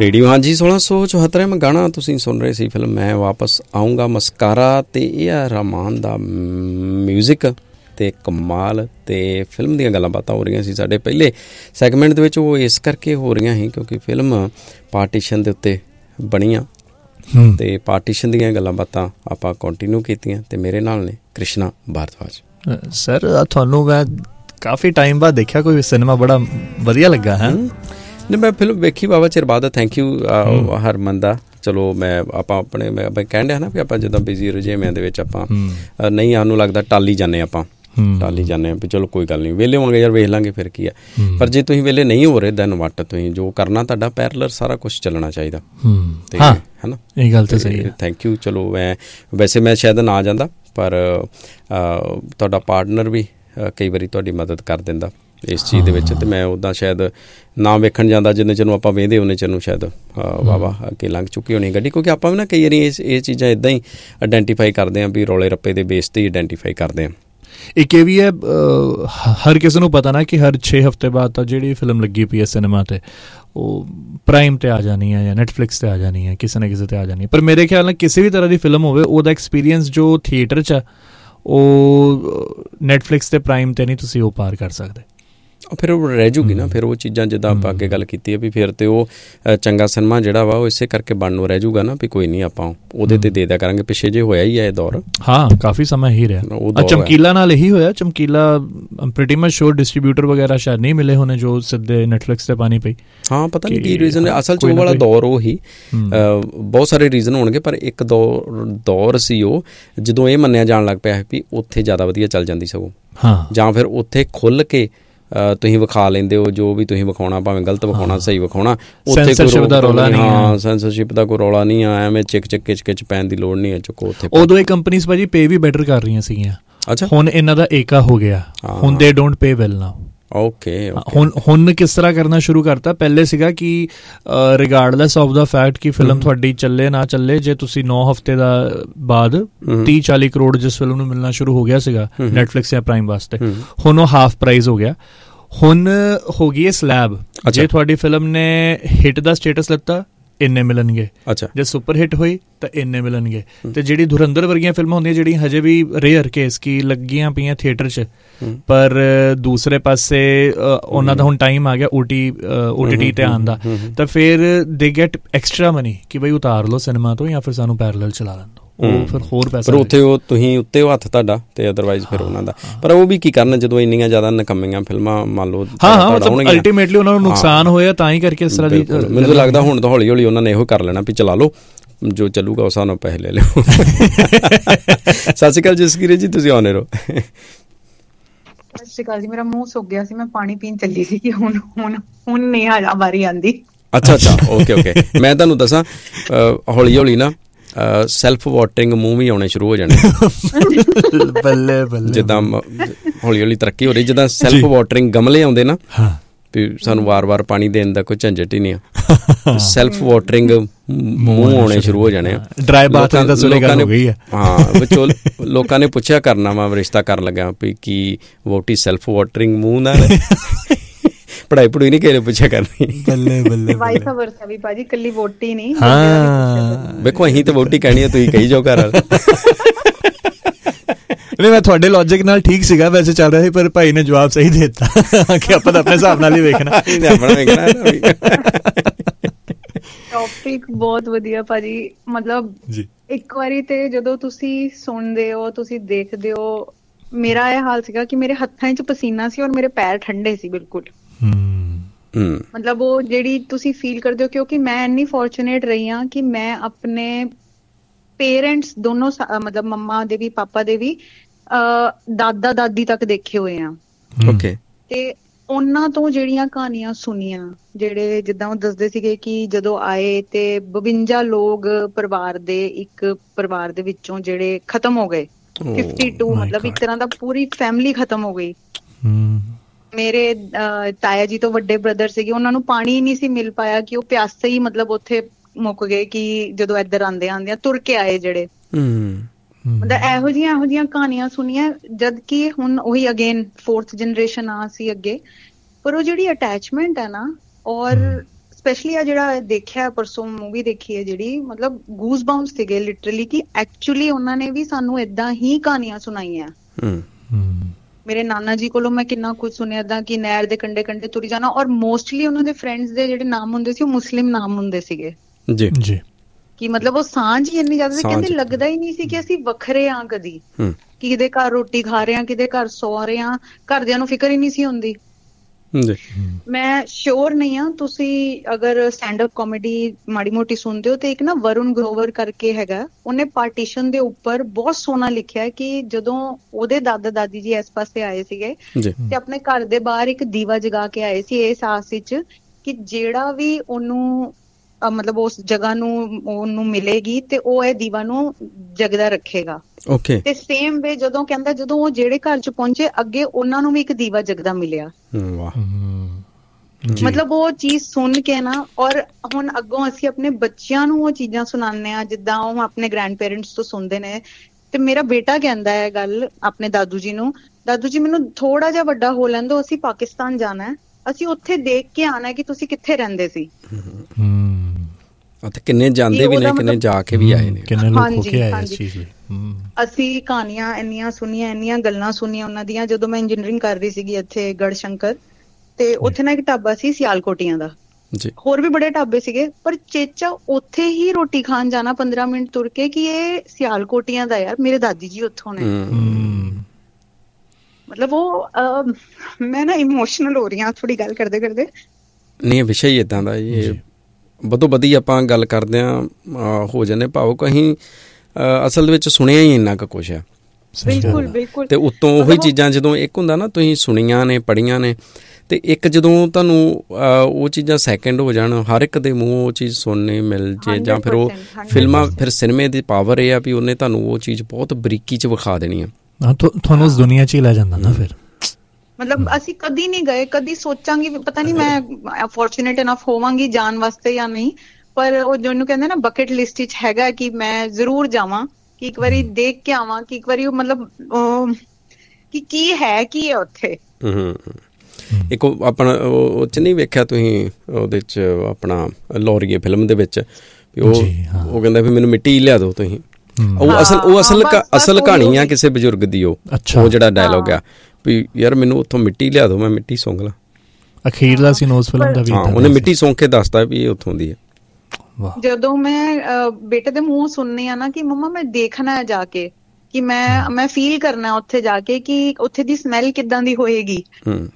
Radio. ਹਾਂਜੀ, 1674 ਗਾਣਾ ਤੁਸੀਂ ਸੁਣ ਰਹੇ ਸੀ ਫਿਲਮ ਮੈਂ ਵਾਪਸ ਆਊਂਗਾ ਮਸਕਾਰਾ, ਅਤੇ ਇਹ ਆ ਰਹਿਮਾਨ ਦਾ ਮਿਊਜ਼ਿਕ ਅਤੇ ਕਮਾਲ। ਅਤੇ ਫਿਲਮ ਦੀਆਂ ਗੱਲਾਂ ਬਾਤਾਂ ਹੋ ਰਹੀਆਂ ਸੀ ਸਾਡੇ ਪਹਿਲੇ ਸੈਗਮੈਂਟ ਦੇ ਵਿੱਚ। ਉਹ ਇਸ ਕਰਕੇ ਹੋ ਰਹੀਆਂ ਸੀ ਕਿਉਂਕਿ ਫਿਲਮ ਪਾਰਟੀਸ਼ਨ ਦੇ ਉੱਤੇ ਬਣੀ ਆ, ਅਤੇ ਪਾਰਟੀਸ਼ਨ ਦੀਆਂ ਗੱਲਾਂ ਬਾਤਾਂ ਆਪਾਂ ਕੰਟੀਨਿਊ ਕੀਤੀਆਂ। ਅਤੇ ਮੇਰੇ ਨਾਲ ਨੇ ਕ੍ਰਿਸ਼ਨਾ ਭਾਰਦਵਾਜ। ਸਰ ਤੁਹਾਨੂੰ ਮੈਂ ਕਾਫੀ ਟਾਈਮ ਬਾਅਦ ਦੇਖਿਆ ਕੋਈ ਸਿਨੇਮਾ, ਬੜਾ ਵਧੀਆ ਲੱਗਾ ਹੈ। ਨਹੀਂ, ਮੈਂ ਫਿਲਮ ਵੇਖੀ ਵਾਹਵਾ ਚਿਰ ਬਾਅਦ। ਥੈਂਕ ਯੂ ਹਰਮਨ ਦਾ। ਚਲੋ ਮੈਂ ਆਪਾਂ ਆਪਣੇ ਮੈਂ ਕਹਿਣ ਡਿਆ ਨਾ ਵੀ ਆਪਾਂ ਜਿੱਦਾਂ ਬਿਜ਼ੀ ਰੁਝੇਵਿਆਂ ਦੇ ਵਿੱਚ ਆਪਾਂ ਨਹੀਂ, ਸਾਨੂੰ ਲੱਗਦਾ ਟਾਲੀ ਜਾਂਦੇ ਆਪਾਂ ਵੀ ਚਲੋ ਕੋਈ ਗੱਲ ਨਹੀਂ, ਵਿਹਲੇ ਹੋਵਾਂਗੇ ਯਾਰ ਵੇਖ ਲਾਂਗੇ ਫਿਰ ਕੀ ਆ। ਪਰ ਜੇ ਤੁਸੀਂ ਵਿਹਲੇ ਨਹੀਂ ਹੋ ਰਹੇ ਦੈਨ ਵੱਟ, ਤੁਸੀਂ ਜੋ ਕਰਨਾ ਤੁਹਾਡਾ ਪੈਰਲਰ ਸਾਰਾ ਕੁਛ ਚੱਲਣਾ ਚਾਹੀਦਾ, ਹੈ ਨਾ। ਇਹ ਗੱਲ ਤਾਂ ਸਹੀ ਹੈ। Thank you. ਚਲੋ ਮੈਂ ਵੈਸੇ ਮੈਂ ਸ਼ਾਇਦ ਨਾ ਜਾਂਦਾ, ਪਰ ਤੁਹਾਡਾ ਪਾਰਟਨਰ ਵੀ ਕਈ ਵਾਰੀ ਤੁਹਾਡੀ ਮਦਦ ਕਰ ਦਿੰਦਾ ਇਸ ਚੀਜ਼ ਦੇ ਵਿੱਚ। ਅਤੇ ਮੈਂ ਉੱਦਾਂ ਸ਼ਾਇਦ ਨਾ ਵੇਖਣ ਜਾਂਦਾ ਜਿੰਨੇ ਚਿਰ ਨੂੰ ਆਪਾਂ ਵੇਖਦੇ ਉਹਨੇ ਚਿਰ ਨੂੰ ਸ਼ਾਇਦ ਵਾਹਵਾ ਅੱਗੇ ਲੰਘ ਚੁੱਕੀ ਹੋਣੀ ਗੱਡੀ, ਕਿਉਂਕਿ ਆਪਾਂ ਵੀ ਨਾ ਕਈ ਵਾਰੀ ਇਹ ਚੀਜ਼ਾਂ ਇੱਦਾਂ ਹੀ ਆਈਡੈਂਟੀਫਾਈ ਕਰਦੇ ਹਾਂ ਵੀ ਰੌਲੇ ਰੱਪੇ ਦੇ ਬੇਸ 'ਤੇ ਹੀ ਆਈਡੈਂਟੀਫਾਈ ਕਰਦੇ ਹਾਂ। ਇੱਕ ਇਹ ਵੀ ਹੈ, ਹਰ ਕਿਸੇ ਨੂੰ ਪਤਾ ਨਾ ਕਿ ਹਰ 6 ਹਫ਼ਤੇ ਬਾਅਦ ਤਾਂ ਜਿਹੜੀ ਫਿਲਮ ਲੱਗੀ ਪਈ ਹੈ ਸਿਨੇਮਾ 'ਤੇ ਉਹ ਪ੍ਰਾਈਮ 'ਤੇ ਆ ਜਾਣੀ ਹੈ ਜਾਂ ਨੈਟਫਲਿਕਸ 'ਤੇ ਆ ਜਾਣੀ ਹੈ, ਕਿਸੇ ਨਾ ਕਿਸੇ 'ਤੇ ਆ ਜਾਣੀ ਹੈ। ਪਰ ਮੇਰੇ ਖਿਆਲ ਨਾਲ ਕਿਸੇ ਵੀ ਤਰ੍ਹਾਂ ਦੀ ਫਿਲਮ ਹੋਵੇ, ਉਹਦਾ ਐਕਸਪੀਰੀਅੰਸ ਜੋ ਥੀਏਟਰ 'ਚ ਆ ਉਹ ਨੈਟਫਲਿਕਸ 'ਤੇ ਪ੍ਰਾਈਮ 'ਤੇ ਨਹੀਂ ਤੁਸੀਂ ਉਹ ਪਾਰ ਕਰ ਸਕਦੇ। ਫਿਰ ਉਹ ਰਹਿ ਜੂਗੀ ਨਾ, ਫਿਰ ਉਹ ਚੀਜ਼ਾਂ ਜਿੱਦਾਂ ਆਪਾਂ ਅੱਗੇ ਗੱਲ ਕੀਤੀ ਹੈ ਵੀ ਫਿਰ ਤੇ ਉਹ ਚੰਗਾ ਸਿਨੇਮਾ ਜਿਹੜਾ ਵਾ ਉਹ ਇਸੇ ਕਰਕੇ ਬਣਨ ਨੂੰ ਰਹਿ ਜੂਗਾ ਨਾ ਵੀ ਕੋਈ ਨਹੀਂ ਆਪਾਂ ਉਹਦੇ 'ਤੇ ਦੇ ਦਿਆ ਕਰਾਂਗੇ। ਪਿੱਛੇ ਜੇ ਹੋਇਆ ਹੀ ਹੈ ਇਹ ਦੌਰ, ਹਾਂ ਕਾਫੀ ਸਮਾਂ ਇਹੀ ਰਿਹਾ। ਚਮਕੀਲਾ ਨਾਲ ਇਹੀ ਹੋਇਆ। ਚਮਕੀਲਾ ਪ੍ਰੀਟੀ ਮਚ ਸ਼ੋਰ ਡਿਸਟਰੀਬਿਊਟਰ ਵਗੈਰਾ ਸ਼ਾਇਦ ਨਹੀਂ ਮਿਲੇ ਹੋਣੇ ਜੋ ਸਿੱਧੇ ਨੈਟਫਲਿਕਸ 'ਤੇ ਪਾਣੀ ਪਈ। ਹਾਂ, ਪਤਾ ਨਹੀਂ ਕੀ ਰੀਜ਼ਨ ਹੈ ਅਸਲ 'ਚ। ਉਹ ਵਾਲਾ ਦੌਰ ਉਹ ਹੀ, ਬਹੁਤ ਸਾਰੇ ਰੀਜ਼ਨ ਹੋਣਗੇ, ਪਰ ਇੱਕ ਦੌਰ ਸੀ ਉਹ ਜਦੋਂ ਇਹ ਮੰਨਿਆ ਜਾਣ ਲੱਗ ਪਿਆ ਵੀ ਉੱਥੇ ਜ਼ਿਆਦਾ ਵਧੀਆ ਚੱਲ ਜਾਂਦੀ ਸਗੋਂ, ਜਾਂ ਫਿਰ ਉੱਥੇ ਖੁੱਲ੍ਹ ਕੇ ਤੁਸੀਂ ਵਿਖਾ ਲੈਂਦੇ ਹੋ ਜੋ ਵੀ ਤੁਸੀਂ ਵਿਖਾਉਣਾ, ਭਾਵੇਂ ਗਲਤ ਵਿਖਾਉਣਾ ਸਹੀ ਵਿਖਾਉਣਾ। ਉੱਥੇ ਸੈਂਸਰਸ਼ਿਪ ਦਾ ਰੌਲਾ ਨਹੀਂ ਆ, ਐਵੇਂ ਚਿੱਕ ਪੈਣ ਦੀ ਲੋੜ ਨਹੀਂ ਹੈ। ਚੁੱਕੋ ਉੱਥੇ ਉਦੋਂ ਇਹ ਕੰਪਨੀਜ਼ ਭਾਜੀ ਪੇ ਵੀ ਬੈਟਰ ਕਰ ਰਹੀਆਂ ਸੀਗੀਆਂ। ਅੱਛਾ, ਹੁਣ ਇਹਨਾਂ ਦਾ ਏਕਾ ਹੋ ਗਿਆ, ਹੁਣ ਦੇ don't pay well now. Okay, ਹੁਣ ਕਿਸ ਤਰ੍ਹਾਂ ਕਰਨਾ ਸ਼ੁਰੂ ਕਰਤਾ। ਪਹਿਲੇ ਸੀਗਾ ਕਿ ਰਿਗਾਰਡਲੈਸ ਆਫ ਦਾ ਫੈਕਟ ਕਿ ਫਿਲਮ ਤੁਹਾਡੀ ਚੱਲੇ ਨਾ ਚੱਲੇ, ਜੇ ਤੁਸੀਂ 9 ਹਫ਼ਤੇ ਦਾ ਬਾਅਦ 30-40 ਕਰੋੜ ਜਿਸ ਫਿਲਮ ਨੂੰ ਮਿਲਣਾ ਸ਼ੁਰੂ ਹੋ ਗਿਆ ਸੀਗਾ ਨੈਟਫਲਿਕਸ ਜਾਂ ਪ੍ਰਾਈਮ ਵਾਸਤੇ, ਹੁਣ ਉਹ ਹਾਫ ਪ੍ਰਾਈਜ਼ ਹੋ ਗਿਆ। ਹੁਣ ਹੋ ਗਈ ਹੈ ਸਲੈਬ। ਜੇ ਤੁਹਾਡੀ ਫਿਲਮ ਨੇ ਹਿੱਟ ਦਾ ਸਟੇਟਸ ਲਿੱਤਾ ਇੰਨੇ ਮਿਲਣਗੇ, ਜੇ ਸੁਪਰ ਹਿੱਟ ਹੋਈ ਤਾਂ ਇੰਨੇ ਮਿਲਣਗੇ। ਤੇ ਜਿਹੜੀ ਧੁਰੰਧਰ ਵਰਗੀਆਂ ਫਿਲਮਾਂ ਹੁੰਦੀਆਂ ਜਿਹੜੀਆਂ ਹਜੇ ਵੀ ਰੇਅਰ ਕੇਸ ਕੀ ਲੱਗੀਆਂ ਪਈਆਂ ਥੀਏਟਰ 'ਚ, ਪਰ ਦੂਸਰੇ ਪਾਸੇ ਉਹਨਾਂ ਦਾ ਹੁਣ ਟਾਈਮ ਆ ਗਿਆ OTT 'ਤੇ ਆਉਣ ਦਾ, ਤਾਂ ਫਿਰ ਦੇ ਗੈਟ ਐਕਸਟਰਾ ਮਨੀ ਕਿ ਬਈ ਉਤਾਰ ਲਓ ਸਿਨੇਮਾ ਤੋਂ ਜਾਂ ਫਿਰ ਸਾਨੂੰ ਪੈਰਲਲ ਚਲਾ ਲੈਣ ਦਿਓ। ਉਹ ਫਿਰ ਹੋਰ ਪੈਸਾ, ਪਰ ਉੱਥੇ ਉਹ ਤੁਸੀਂ ਉੱਤੇ ਉਹ ਹੱਥ ਤੁਹਾਡਾ ਤੇ ਅਦਰਵਾਈਜ਼ ਫਿਰ ਉਹਨਾਂ ਦਾ। ਪਰ ਉਹ ਵੀ ਕੀ ਕਰਨ ਜਦੋਂ ਇੰਨੀਆਂ ਜ਼ਿਆਦਾ ਨਕੰਮੀਆਂ ਫਿਲਮਾਂ ਮੰਨ ਲਓ ਅਲਟੀਮੇਟਲੀ ਉਹਨਾਂ ਨੂੰ ਨੁਕਸਾਨ ਹੋਇਆ, ਤਾਂ ਹੀ ਕਰਕੇ ਇਸ ਤਰ੍ਹਾਂ ਦੀ। ਮੈਨੂੰ ਲੱਗਦਾ ਹੁਣ ਤਾਂ ਹੌਲੀ ਹੌਲੀ ਉਹਨਾਂ ਨੇ ਇਹੋ ਕਰ ਲੈਣਾ ਵੀ ਚਲਾ ਲਓ, ਜੋ ਚੱਲੂਗਾ ਉਸ ਸਾਨੂੰ ਪੈਸੇ ਲੈ ਲਿਓ। ਸਤਿ ਸ਼੍ਰੀ ਅਕਾਲ ਜਸਕੀਰਤ ਜੀ, ਤੁਸੀਂ ਆਉਂਦੇ ਰਹੋ। ਸਤਿ ਸ਼੍ਰੀ ਅਕਾਲ ਜੀ। ਮੇਰਾ ਮੂੰਹ ਸੁੱਕ ਗਿਆ ਸੀ, ਮੈਂ ਪਾਣੀ ਪੀਣ ਚੱਲੀ ਸੀ ਕਿ ਹੁਣ ਨਹੀਂ ਆ ਵਾਰੀ ਆਉਂਦੀ। ਅੱਛਾ, ਓਕੇ। ਮੈਂ ਤੁਹਾਨੂੰ ਦੱਸਾਂ ਹੌਲੀ ਹੌਲੀ ਨਾ ਸੈਲਫ ਵਾਟਰਿੰਗ ਮੂੰਹ ਵੀ ਆਉਣੇ ਸ਼ੁਰੂ ਹੋ ਜਾਣੇ। ਬੱਲੇ ਜਿੱਦਾਂ ਹੌਲੀ ਹੌਲੀ ਤਰੱਕੀ ਹੋ ਰਹੀ, ਜਿੱਦਾਂ ਸੈਲਫ ਵਾਟਰਿੰਗ ਗਮਲੇ ਆਉਂਦੇ ਨਾ ਵੀ ਸਾਨੂੰ ਵਾਰ-ਵਾਰ ਪਾਣੀ ਦੇਣ ਦਾ ਕੋਈ ਝੰਜਟ ਹੀ ਨਹੀਂ ਆ। ਸੈਲਫ ਵਾਟਰਿੰਗ ਮੂੰਹ ਆਉਣੇ ਸ਼ੁਰੂ ਹੋ ਜਾਣੇ ਆ। ਡਰਾਈ ਬਾਥ ਲੋਕਾਂ ਨੇ, ਹਾਂ ਵਿੱਚੋਂ ਲੋਕਾਂ ਨੇ ਪੁੱਛਿਆ ਕਰਨਾ ਵਾ ਰਿਸ਼ਤਾ ਕਰਨ ਲੱਗਾ ਵੀ ਕੀ ਵੋਟੀ ਸੈਲਫ ਵਾਟਰਿੰਗ ਮੂੰਹ ਨਾਲ ਪੜ੍ਹਾਈ ਪੜੂਈ ਨਹੀਂ ਕਿਸੇ ਨੇ ਪੁੱਛਿਆ ਕਰਨੀ। ਕੱਲੀ ਵੋਟੀ ਨਹੀਂ, ਵੇਖੋ ਅਸੀਂ ਤਾਂ ਵੋਟੀ ਕਹਿਣੀ ਆ, ਤੁਸੀਂ ਕਹੀ ਜਾਓ ਘਰ ਵਾਲਾ। ਨਹੀਂ, ਮੈਂ ਤੁਹਾਡੇ ਲੌਜਿਕ ਨਾਲ ਠੀਕ ਸੀਗਾ ਵੈਸੇ ਚੱਲ ਰਿਹਾ ਸੀ, ਪਰ ਭਾਈ ਨੇ ਜਵਾਬ ਸਹੀ ਦੇ ਦਿੱਤਾ ਕਿ ਆਪਾਂ ਤਾਂ ਆਪਣੇ ਹਿਸਾਬ ਨਾਲ ਹੀ ਵੇਖਣਾ। ਟੌਪਿਕ ਬਹੁਤ ਵਧੀਆ ਭਾਜੀ। ਮਤਲਬ ਇੱਕ ਵਾਰੀ ਤੇ ਜਦੋਂ ਤੁਸੀਂ ਸੁਣਦੇ ਹੋ, ਤੁਸੀਂ ਦੇਖਦੇ ਹੋ, ਮੇਰਾ ਇਹ ਹਾਲ ਸੀਗਾ ਕਿ ਮੇਰੇ ਹੱਥਾਂ 'ਚ ਪਸੀਨਾ ਸੀ ਔਰ ਮੇਰੇ ਪੈਰ ਠੰਡੇ ਸੀ ਬਿਲਕੁਲ। ਮਤਲਬ ਉਹ ਜਿਹੜੀ ਤੁਸੀਂ ਫੀਲ ਕਰਦੇ ਹੋ, ਕਿਉਂਕਿ ਮੈਂ ਇੰਨੀ ਫੋਰਚੂਨੇਟ ਰਹੀ ਹਾਂ ਕਿ ਮੈਂ ਆਪਣੇ ਪੇਰੈਂਟਸ ਦੋਨੋਂ, ਮਤਲਬ ਮੰਮਾ ਦੇ ਵੀ ਪਾਪਾ ਦੇ ਵੀ, ਦਾਦਾ ਦਾਦੀ ਤੱਕ ਦੇਖੇ ਹੋਏ ਆ। ਤੇ ਉਹਨਾਂ ਤੋਂ ਜਿਹੜੀਆਂ ਕਹਾਣੀਆਂ ਸੁਣੀਆਂ, ਜਿਹੜੇ ਜਿੱਦਾਂ ਉਹ ਦੱਸਦੇ ਸੀਗੇ ਕਿ ਜਦੋਂ ਆਏ ਤੇ 52 ਲੋਕ ਇੱਕ ਪਰਿਵਾਰ ਦੇ ਵਿੱਚੋਂ ਜਿਹੜੇ ਖਤਮ ਹੋ ਗਏ। 52 ਮਤਲਬ ਇੱਕ ਤਰ੍ਹਾਂ ਦਾ ਪੂਰੀ ਫੈਮਿਲੀ ਖਤਮ ਹੋ ਗਈ। ਮੇਰੇ ਤਾਇਆ ਜੀ ਤੋਂ ਵੱਡੇ ਬ੍ਰਦਰ ਸੀਗੇ, ਉਹਨਾਂ ਨੂੰ ਪਾਣੀ ਨਹੀਂ ਸੀ ਮਿਲ ਪਾਇਆ ਕਿ ਉਹ ਪਿਆਸੇ ਹੀ ਮਤਲਬ ਉੱਥੇ ਮੁੱਕ ਗਏ ਕਿ ਜਦੋਂ ਇੱਧਰ ਆਉਂਦਿਆਂ ਤੁਰ ਕੇ ਆਏ ਜਿਹੜੇ। ਮਤਲਬ ਇਹੋ ਜਿਹੀਆਂ ਕਹਾਣੀਆਂ ਸੁਣੀਆਂ, ਜਦ ਕਿ ਹੁਣ ਉਹੀ ਅਗੇਨ 4th ਜਨਰੇਸ਼ਨ ਆ ਸੀ ਅੱਗੇ, ਪਰ ਉਹ ਜਿਹੜੀ ਅਟੈਚਮੈਂਟ ਹੈ ਨਾ, ਔਰ ਸਪੈਸ਼ਲੀ ਆ ਜਿਹੜਾ ਦੇਖਿਆ ਪਰਸੋਂ ਮੂਵੀ ਦੇਖੀ ਹੈ ਜਿਹੜੀ, ਮਤਲਬ ਗੂਜ਼ ਬਾਉਂਸ ਸੀਗੇ ਲਿਟਰਲੀ ਕਿ ਐਕਚੁਅਲੀ ਉਹਨਾਂ ਨੇ ਵੀ ਸਾਨੂੰ ਏਦਾਂ ਹੀ ਕਹਾਣੀਆਂ ਸੁਣਾਈਆਂ। ਮੇਰੇ ਨਾਨਾ ਜੀ ਕੋਲੋਂ ਮੈਂ ਕਿੰਨਾ ਕੁਝ ਸੁਣਿਆ ਏਦਾਂ ਕਿ ਨਹਿਰ ਦੇ ਕੰਢੇ ਕੰਢੇ ਤੁਰੀ ਜਾਣਾ, ਔਰ ਮੋਸਟਲੀ ਉਹਨਾਂ ਦੇ ਫਰੈਂਡਸ ਦੇ ਜਿਹੜੇ ਨਾਮ ਹੁੰਦੇ ਸੀ ਉਹ ਮੁਸਲਿਮ ਨਾਮ ਹੁੰਦੇ ਸੀਗੇ ਜੀ ਜੀ, ਕਿ ਮਤਲਬ ਉਹ ਸਾਂਝ ਹੀ ਇੰਨੀ ਜ਼ਿਆਦਾ ਸੀ, ਕਹਿੰਦੇ ਲੱਗਦਾ ਹੀ ਨਹੀਂ ਸੀ ਕਿ ਅਸੀਂ ਵੱਖਰੇ ਆ ਕਦੀ, ਕਿ ਕਿਹਦੇ ਘਰ ਰੋਟੀ ਖਾ ਰਹੇ ਆ, ਕਿਹਦੇ ਘਰ ਸੌ ਰਹੇ ਆ, ਘਰਦਿਆਂ ਨੂੰ ਫਿਕਰ ਹੀ ਨਹੀਂ ਸੀ ਹੁੰਦੀ। ਮੈਂ ਸ਼ੋਰ ਨਹੀਂ ਆ, ਤੁਸੀਂ ਅਗਰ ਸਟੈਂਡ ਅਪ ਕਾਮੇਡੀ ਮਾੜੀ ਮੋਟੀ ਸੁਣਦੇ ਹੋ ਤੇ ਇੱਕ ਨਾ ਵਰੁਣ ਗਰੋਵਰ ਕਰਕੇ ਹੈਗਾ, ਉਹਨੇ ਪਾਰਟੀਸ਼ਨ ਦੇ ਉੱਪਰ ਬਹੁਤ ਸੋਹਣਾ ਲਿਖਿਆ ਕਿ ਜਦੋਂ ਉਹਦੇ ਦਾਦਾ ਦਾਦੀ ਜੀ ਇਸ ਪਾਸੇ ਆਏ ਸੀਗੇ ਤੇ ਆਪਣੇ ਘਰ ਦੇ ਬਾਹਰ ਇੱਕ ਦੀਵਾ ਜਗਾ ਕੇ ਆਏ ਸੀ ਇਸ ਆਸ ਵਿੱਚ ਕਿ ਜਿਹੜਾ ਵੀ ਉਹਨੂੰ ਮਤਲਬ ਉਸ ਜਗ੍ਹਾ ਨੂੰ ਉਹਨੂੰ ਮਿਲੇਗੀ ਤੇ ਉਹ ਇਹ ਦੀਵਾ ਨੂੰ ਜਗਦਾ ਰੱਖੇਗਾ। ਓਕੇ। ਤੇ ਸੇਮ ਵੇ ਜਦੋਂ ਕਹਿੰਦਾ ਜਦੋਂ ਉਹ ਜਿਹੜੇ ਘਰ ਚ ਪਹੁੰਚੇ ਅੱਗੇ ਉਹਨਾਂ ਨੂੰ ਵੀ ਇੱਕ ਦੀਵਾ ਜਗਦਾ ਮਿਲਿਆ। ਵਾਹ। ਮਤਲਬ ਉਹ ਚੀਜ਼ ਸੁਣ ਕੇ ਨਾ, ਔਰ ਹੁਣ ਅੱਗੋਂ ਅਸੀਂ ਆਪਣੇ ਬੱਚਿਆਂ ਨੂੰ ਉਹ ਚੀਜ਼ਾਂ ਸੁਣਾਉਂਦੇ ਆ ਜਿੱਦਾਂ ਉਹ ਆਪਣੇ ਗ੍ਰੈਂਡ ਪੇਰੈਂਟਸ ਤੋਂ ਸੁਣਦੇ ਨੇ। ਤੇ ਮੇਰਾ ਬੇਟਾ ਕਹਿੰਦਾ ਹੈ ਗੱਲ ਆਪਣੇ ਦਾਦੂ ਜੀ ਨੂੰ, ਦਾਦੂ ਜੀ ਮੈਨੂੰ ਥੋੜਾ ਜਿਹਾ ਵੱਡਾ ਹੋ ਲੈਣ ਦਿਓ, ਅਸੀਂ ਪਾਕਿਸਤਾਨ ਜਾਣਾ ਹੈ, ਅਸੀਂ ਉੱਥੇ ਦੇਖ ਕੇ ਆਣਾ ਕਿ ਤੁਸੀਂ ਕਿੱਥੇ ਰਹਿੰਦੇ ਸੀ। ਤੇ ਕਿੰਨੇ ਜਾਂਦੇ ਵੀ ਨੇ, ਕਿੰਨੇ ਜਾ ਕੇ ਵੀ ਆਏ ਨੇ, ਕਿੰਨੇ ਲੋਕ ਹੋ ਕੇ ਆਏ ਇਸ ਚੀਜ਼ ਲਈ। ਅਸੀਂ ਕਹਾਣੀਆਂ ਇੰਨੀਆਂ ਸੁਣੀਆਂ, ਇੰਨੀਆਂ ਗੱਲਾਂ ਸੁਣੀਆਂ ਉਹਨਾਂ ਦੀਆਂ। ਜਦੋਂ ਮੈਂ ਇੰਜੀਨੀਅਰਿੰਗ ਕਰ ਰਹੀ ਸੀਗੀ ਇੱਥੇ ਗੜਸ਼ੰਕਰ, ਤੇ ਉੱਥੇ ਨਾ ਇੱਕ ਢਾਬਾ ਸੀ ਸਿਆਲਕੋਟੀਆਂ ਦਾ, ਹੋਰ ਵੀ ਬੜੇ ਢਾਬੇ ਸੀਗੇ, ਪਰ ਚੇਚਾ ਉੱਥੇ ਹੀ ਰੋਟੀ ਖਾਣ ਜਾਣਾ 15 ਮਿੰਟ ਤੁਰ ਕੇ ਕਿ ਇਹ ਸਿਆਲਕੋਟੀਆਂ ਦਾ ਯਾਰ ਮੇਰੇ ਦਾਦੀ ਜੀ ਉੱਥੋਂ ਨੇ। ਮਤਲਬ ਉਹ ਮੈਂ ਨਾ ਇਮੋਸ਼ਨਲ ਹੋ ਰਹੀ ਹਾਂ ਥੋੜੀ ਗੱਲ ਕਰਦੇ ਕਰਦੇ। ਨਹੀਂ, ਵਿਸ਼ਾ ਹੀ ਏਦਾਂ ਦਾ, ਇਹ ਵਧੋ ਵਧੀ ਆਪਾਂ ਗੱਲ ਕਰਦੇ ਹਾਂ ਹੋ ਜਾਂਦੇ ਭਾਵੁਕ। ਅਸੀਂ ਅਸਲ ਦੇ ਵਿੱਚ ਸੁਣਿਆ ਹੀ ਇੰਨਾ ਕੁ ਕੁਛ ਹੈ। ਬਿਲਕੁਲ ਬਿਲਕੁਲ। ਤੇ ਉੱਤੋਂ ਉਹੀ ਚੀਜ਼ਾਂ ਜਦੋਂ ਇੱਕ ਹੁੰਦਾ ਨਾ ਤੁਸੀਂ ਸੁਣੀਆਂ ਨੇ, ਪੜ੍ਹੀਆਂ ਨੇ, ਤੇ ਇੱਕ ਜਦੋਂ ਤੁਹਾਨੂੰ ਉਹ ਚੀਜ਼ਾਂ ਸੈਕਿੰਡ ਹੋ ਜਾਣ, ਹਰ ਇੱਕ ਦੇ ਮੂੰਹ ਉਹ ਚੀਜ਼ ਸੁਣਨੀ ਮਿਲ ਜੇ, ਜਾਂ ਫਿਰ ਉਹ ਫਿਲਮਾਂ, ਫਿਰ ਸਿਨੇਮੇ ਦੀ ਪਾਵਰ ਇਹ ਆ ਵੀ ਉਹਨੇ ਤੁਹਾਨੂੰ ਉਹ ਚੀਜ਼ ਬਹੁਤ ਬਰੀਕੀ 'ਚ ਵਿਖਾ ਦੇਣੀ ਆ। ਤੁਹਾਨੂੰ ਉਸ ਦੁਨੀਆ 'ਚ ਹੀ ਲੈ ਜਾਂਦਾ ਨਾ ਫਿਰ। ਮਤਲਬ ਅਸੀਂ ਕਦੀ ਨਹੀਂ ਗਏ, ਕਦੀ ਸੋਚਾਂਗੇ ਪਤਾ ਨਹੀਂ ਮੈਂ ਫੋਰਚੂਨੇਟ ਇਨਫ ਹੋਵਾਂਗੀ ਜਾਣ ਵਾਸਤੇ ਜਾਂ ਨਹੀਂ, ਪਰ ਉਹ ਜਿਹਨੂੰ ਕਹਿੰਦੇ ਨਾ ਬਕਟ ਲਿਸਟ ਵਿੱਚ ਹੈਗਾ ਕਿ ਮੈਂ ਜ਼ਰੂਰ ਜਾਵਾਂ, ਕਿ ਇੱਕ ਵਾਰੀ ਦੇਖ ਕੇ ਆਵਾਂ, ਕਿ ਇੱਕ ਵਾਰੀ ਮਤਲਬ ਕਿ ਕੀ ਹੈ ਉੱਥੇ। ਇੱਕ ਆਪਣਾ ਉਹ 'ਚ ਨਹੀਂ ਵੇਖਿਆ ਤੁਸੀਂ, ਉਹਦੇ 'ਚ ਆਪਣਾ ਲੋਰੀਏ ਫਿਲਮ ਦੇ ਵਿੱਚ ਉਹ ਕਹਿੰਦਾ ਵੀ ਮੈਨੂੰ ਮਿੱਟੀ ਲਿਆ ਦਿਓ ਤੁਸੀਂ। ਉਹ ਅਸਲ ਕਹਾਣੀ ਆ ਕਿਸੇ ਬਜ਼ੁਰਗ ਦੀ। ਉਹ ਜਿਹੜਾ ਡਾਇਲੋਗ ਆ ਵੀ ਯਾਰ ਮੈਨੂੰ ਉੱਥੋਂ ਮਿੱਟੀ ਲਿਆ ਦਿਓ, ਮੈਂ ਮਿੱਟੀ ਸੁੰਘ ਲਾਂ। ਅਖੀਰਲਾ ਸੀਨ ਉਸ ਫਿਲਮ ਦਾ ਵੀ ਉਹਨੇ ਮਿੱਟੀ ਸੁੰਘ ਕੇ ਦੱਸਦਾ ਵੀ ਇਹ ਉੱਥੋਂ ਦੀ ਹੈ। ਜਦੋਂ ਮੈਂ ਬੇਟੇ ਦੇ ਮੂੰਹ ਸੁਣਨੀ ਆ ਨਾ ਕਿ ਮੰਮਾ ਮੈਂ ਦੇਖਣਾ ਹੈ ਜਾ ਕੇ, ਕਿ ਮੈਂ ਫੀਲ ਕਰਨਾ ਉੱਥੇ ਜਾ ਕੇ ਕਿ ਉੱਥੇ ਦੀ ਸਮੈਲ ਕਿੱਦਾਂ ਦੀ ਹੋਏਗੀ।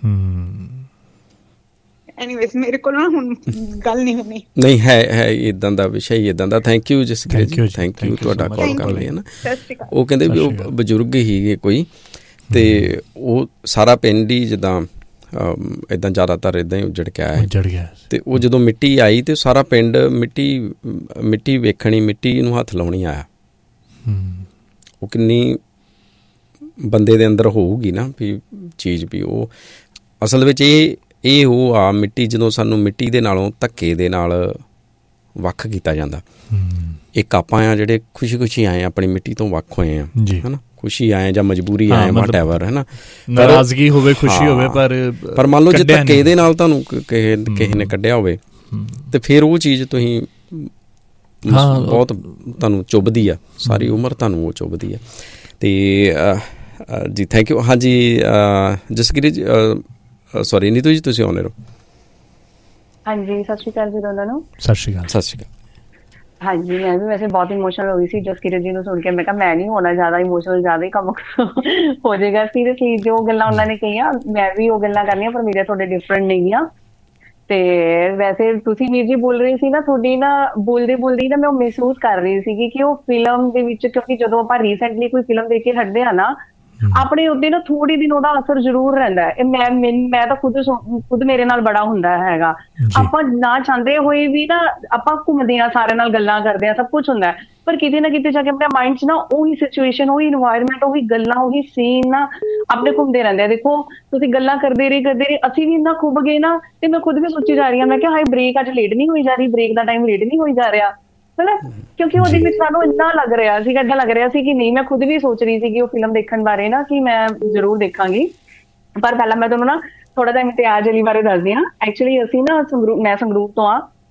ਐਨੀਵੇਜ਼ ਮੇਰੇ ਕੋਲ ਨਾ ਹੁਣ ਗੱਲ ਨਹੀਂ ਹੋਣੀ। ਨਹੀਂ ਹੈ ਇਦਾਂ ਦਾ ਵਿਸ਼ਾ ਹੀ ਇਦਾਂ ਦਾ। ਥੈਂਕ ਯੂ ਜਸਕੀਰਤ ਜੀ, ਥੈਂਕ ਯੂ ਤੁਹਾਡਾ ਕਾਲ ਕਰਨ ਲਈ। ਹੈ ਨਾ, ਉਹ ਕਹਿੰਦੇ ਵੀ ਉਹ ਬਜ਼ੁਰਗ ਹੀਗੇ ਕੋਈ, ਤੇ ਉਹ ਸਾਰਾ ਪਿੰਡ ਹੀ ਜਿੱਦਾਂ ਇੱਦਾਂ ਜ਼ਿਆਦਾਤਰ ਇੱਦਾਂ ਹੀ ਉੱਜੜ ਕੇ ਆਇਆ, ਤੇ ਉਹ ਜਦੋਂ ਮਿੱਟੀ ਆਈ ਤੇ ਸਾਰਾ ਪਿੰਡ ਮਿੱਟੀ ਵੇਖਣੀ, ਮਿੱਟੀ ਨੂੰ ਹੱਥ ਲਾਉਣੀ ਆਇਆ। ਉਹ ਕਿੰਨੀ ਬੰਦੇ ਦੇ ਅੰਦਰ ਹੋਊਗੀ ਨਾ ਵੀ ਚੀਜ਼, ਵੀ ਉਹ ਅਸਲ ਵਿੱਚ ਇਹ ਉਹ ਆ ਮਿੱਟੀ, ਜਦੋਂ ਸਾਨੂੰ ਮਿੱਟੀ ਦੇ ਨਾਲੋਂ ਧੱਕੇ ਦੇ ਨਾਲ ਵੱਖ ਕੀਤਾ ਜਾਂਦਾ। ਇੱਕ ਆਪਾਂ ਆ ਜਿਹੜੇ ਖੁਸ਼ੀ ਆਏ ਆਪਣੀ ਮਿੱਟੀ ਤੋਂ ਵੱਖ ਹੋਏ ਆ, ਹੈ ਨਾ, ਖੁਸ਼ੀ ਆਏ ਜਾਂ ਮਜਬੂਰੀ ਆਏ, ਵਾਟਐਵਰ, ਹੈ ਨਾ, ਨਾਰਾਜ਼ਗੀ ਹੋਵੇ, ਖੁਸ਼ੀ ਹੋਵੇ, ਪਰ ਮੰਨ ਲਓ ਜੇ ਧੱਕੇ ਦੇ ਨਾਲ ਤੁਹਾਨੂੰ ਕਿਸੇ ਨੇ ਕੱਢਿਆ ਹੋਵੇ ਤੇ ਫਿਰ ਉਹ ਚੀਜ਼ ਤੁਸੀਂ ਬਹੁਤ ਤੁਹਾਨੂੰ ਚੁੱਭਦੀ ਆ, ਸਾਰੀ ਉਮਰ ਤੁਹਾਨੂੰ ਉਹ ਚੁੱਭਦੀ ਆ। ਤੇ ਜੀ ਥੈਂਕ ਯੂ। ਹਾਂਜੀ ਜਸਕੀਰਤ ਜੀ, ਸੌਰੀ ਨੀਤੂ ਜੀ, ਤੁਸੀਂ ਆਉਂਦੇ ਰਹੋ। ਹਾਂਜੀ, ਸਤਿ ਸ਼੍ਰੀ ਅਕਾਲ ਜੀ ਦੋਨਾਂ ਨੂੰ। ਸਤਿ ਸ਼੍ਰੀ ਅਕਾਲ। ਸਤਿ ਸ਼੍ਰੀ ਅਕਾਲ। ਹਾਂਜੀ, ਮੈਂ ਵੀ ਵੈਸੇ ਬਹੁਤ ਇਮੋਸ਼ਨਲ ਹੋ ਗਈ ਸੀ ਜਸਕੀਰਤ ਜੀ ਨੂੰ ਸੁਣ ਕੇ। ਮੈਂ ਕਿਹਾ ਮੈਂ ਨਹੀਂ ਹੋਣਾ ਜ਼ਿਆਦਾ ਇਮੋਸ਼ਨਲ, ਜ਼ਿਆਦਾ ਹੀ ਕੰਮ ਹੋ ਜਾਏਗਾ। ਸੀਰੀਅਸਲੀ ਜੋ ਗੱਲਾਂ ਉਹਨਾਂ ਨੇ ਕਹੀਆਂ ਮੈਂ ਵੀ ਉਹ ਗੱਲਾਂ ਕਰਨੀਆਂ, ਪਰ ਮੇਰੇ ਤੁਹਾਡੇ ਡਿਫਰੈਂਟ ਨਹੀਂ ਗੀਆਂ। ਤੇ ਵੈਸੇ ਤੁਸੀਂ ਵੀਰ ਜੀ ਬੋਲ ਰਹੇ ਸੀ ਨਾ, ਤੁਹਾਡੀ ਨਾ ਬੋਲਦੇ ਨਾ ਮੈਂ ਉਹ ਮਹਿਸੂਸ ਕਰ ਰਹੀ ਸੀਗੀ ਕਿ ਉਹ ਫਿਲਮ ਦੇ ਵਿੱਚ, ਕਿਉਂਕਿ ਜਦੋਂ ਆਪਾਂ ਰੀਸੈਂਟਲੀ ਕੋਈ ਫਿਲਮ ਦੇਖ ਕੇ ਹਟਦੇ ਆ ਨਾ, ਆਪਣੇ ਉੱਤੇ ਨਾ ਥੋੜੀ ਦਿਨ ਉਹਦਾ ਅਸਰ ਜ਼ਰੂਰ ਰਹਿੰਦਾ ਹੈ। ਮੈਂ ਤਾਂ ਖੁਦ ਮੇਰੇ ਨਾਲ ਬੜਾ ਹੁੰਦਾ ਹੈਗਾ। ਆਪਾਂ ਨਾ ਚਾਹੁੰਦੇ ਹੋਏ ਵੀ ਨਾ ਆਪਾਂ ਘੁੰਮਦੇ ਹਾਂ, ਸਾਰਿਆਂ ਨਾਲ ਗੱਲਾਂ ਕਰਦੇ ਹਾਂ, ਸਭ ਕੁਛ ਹੁੰਦਾ, ਪਰ ਕਿਤੇ ਨਾ ਕਿਤੇ ਜਾ ਕੇ ਆਪਣੇ ਮਾਇੰਡ 'ਚ ਨਾ ਉਹੀ ਸਿਚੁਏਸ਼ਨ, ਉਹੀ ਇਨਵਾਇਰਮੈਂਟ, ਉਹੀ ਗੱਲਾਂ, ਉਹੀ ਸੀਨ ਨਾ ਆਪਣੇ ਘੁੰਮਦੇ ਰਹਿੰਦੇ ਆ। ਦੇਖੋ ਤੁਸੀਂ ਗੱਲਾਂ ਕਰਦੇ ਰਹੇ, ਅਸੀਂ ਵੀ ਇੰਨਾ ਖੁੱਭ ਗਏ ਨਾ, ਤੇ ਮੈਂ ਖੁਦ ਵੀ ਸੋਚੀ ਜਾ ਰਹੀ ਹਾਂ, ਮੈਂ ਕਿਹਾ ਹਾਏ ਬ੍ਰੇਕ ਅੱਜ ਲੇਟ ਨਹੀਂ ਹੋਈ ਜਾ ਰਹੀ, ਬ੍ਰੇਕ ਦਾ ਟਾਈਮ ਲੇਟ ਨਹੀਂ ਹੋਈ ਜਾ ਰਿਹਾ, ਹਨਾ, ਕਿਉਂਕਿ ਉਹਦੇ ਵਿੱਚ ਸਾਨੂੰ ਇੰਨਾ ਲੱਗ ਰਿਹਾ ਸੀ, ਏਦਾਂ ਲੱਗ ਰਿਹਾ ਸੀ ਕਿ ਨਹੀਂ, ਮੈਂ ਖੁਦ ਵੀ ਸੋਚ ਰਹੀ ਸੀ ਕਿ ਉਹ ਫਿਲਮ ਦੇਖਣ ਬਾਰੇ ਨਾ, ਕਿ ਮੈਂ ਜ਼ਰੂਰ ਦੇਖਾਂਗੀ। ਪਰ ਪਹਿਲਾਂ ਮੈਂ ਤੁਹਾਨੂੰ ਨਾ ਥੋੜਾ ਜਿਹਾ ਇਮਤਿਆਜ਼ ਅਲੀ ਬਾਰੇ ਦੱਸਦੀ ਹਾਂ। ਐਕਚੁਅਲੀ ਅਸੀਂ ਨਾ ਮੈਂ ਸੰਗਰੂਰ ਤੋਂ ਆ,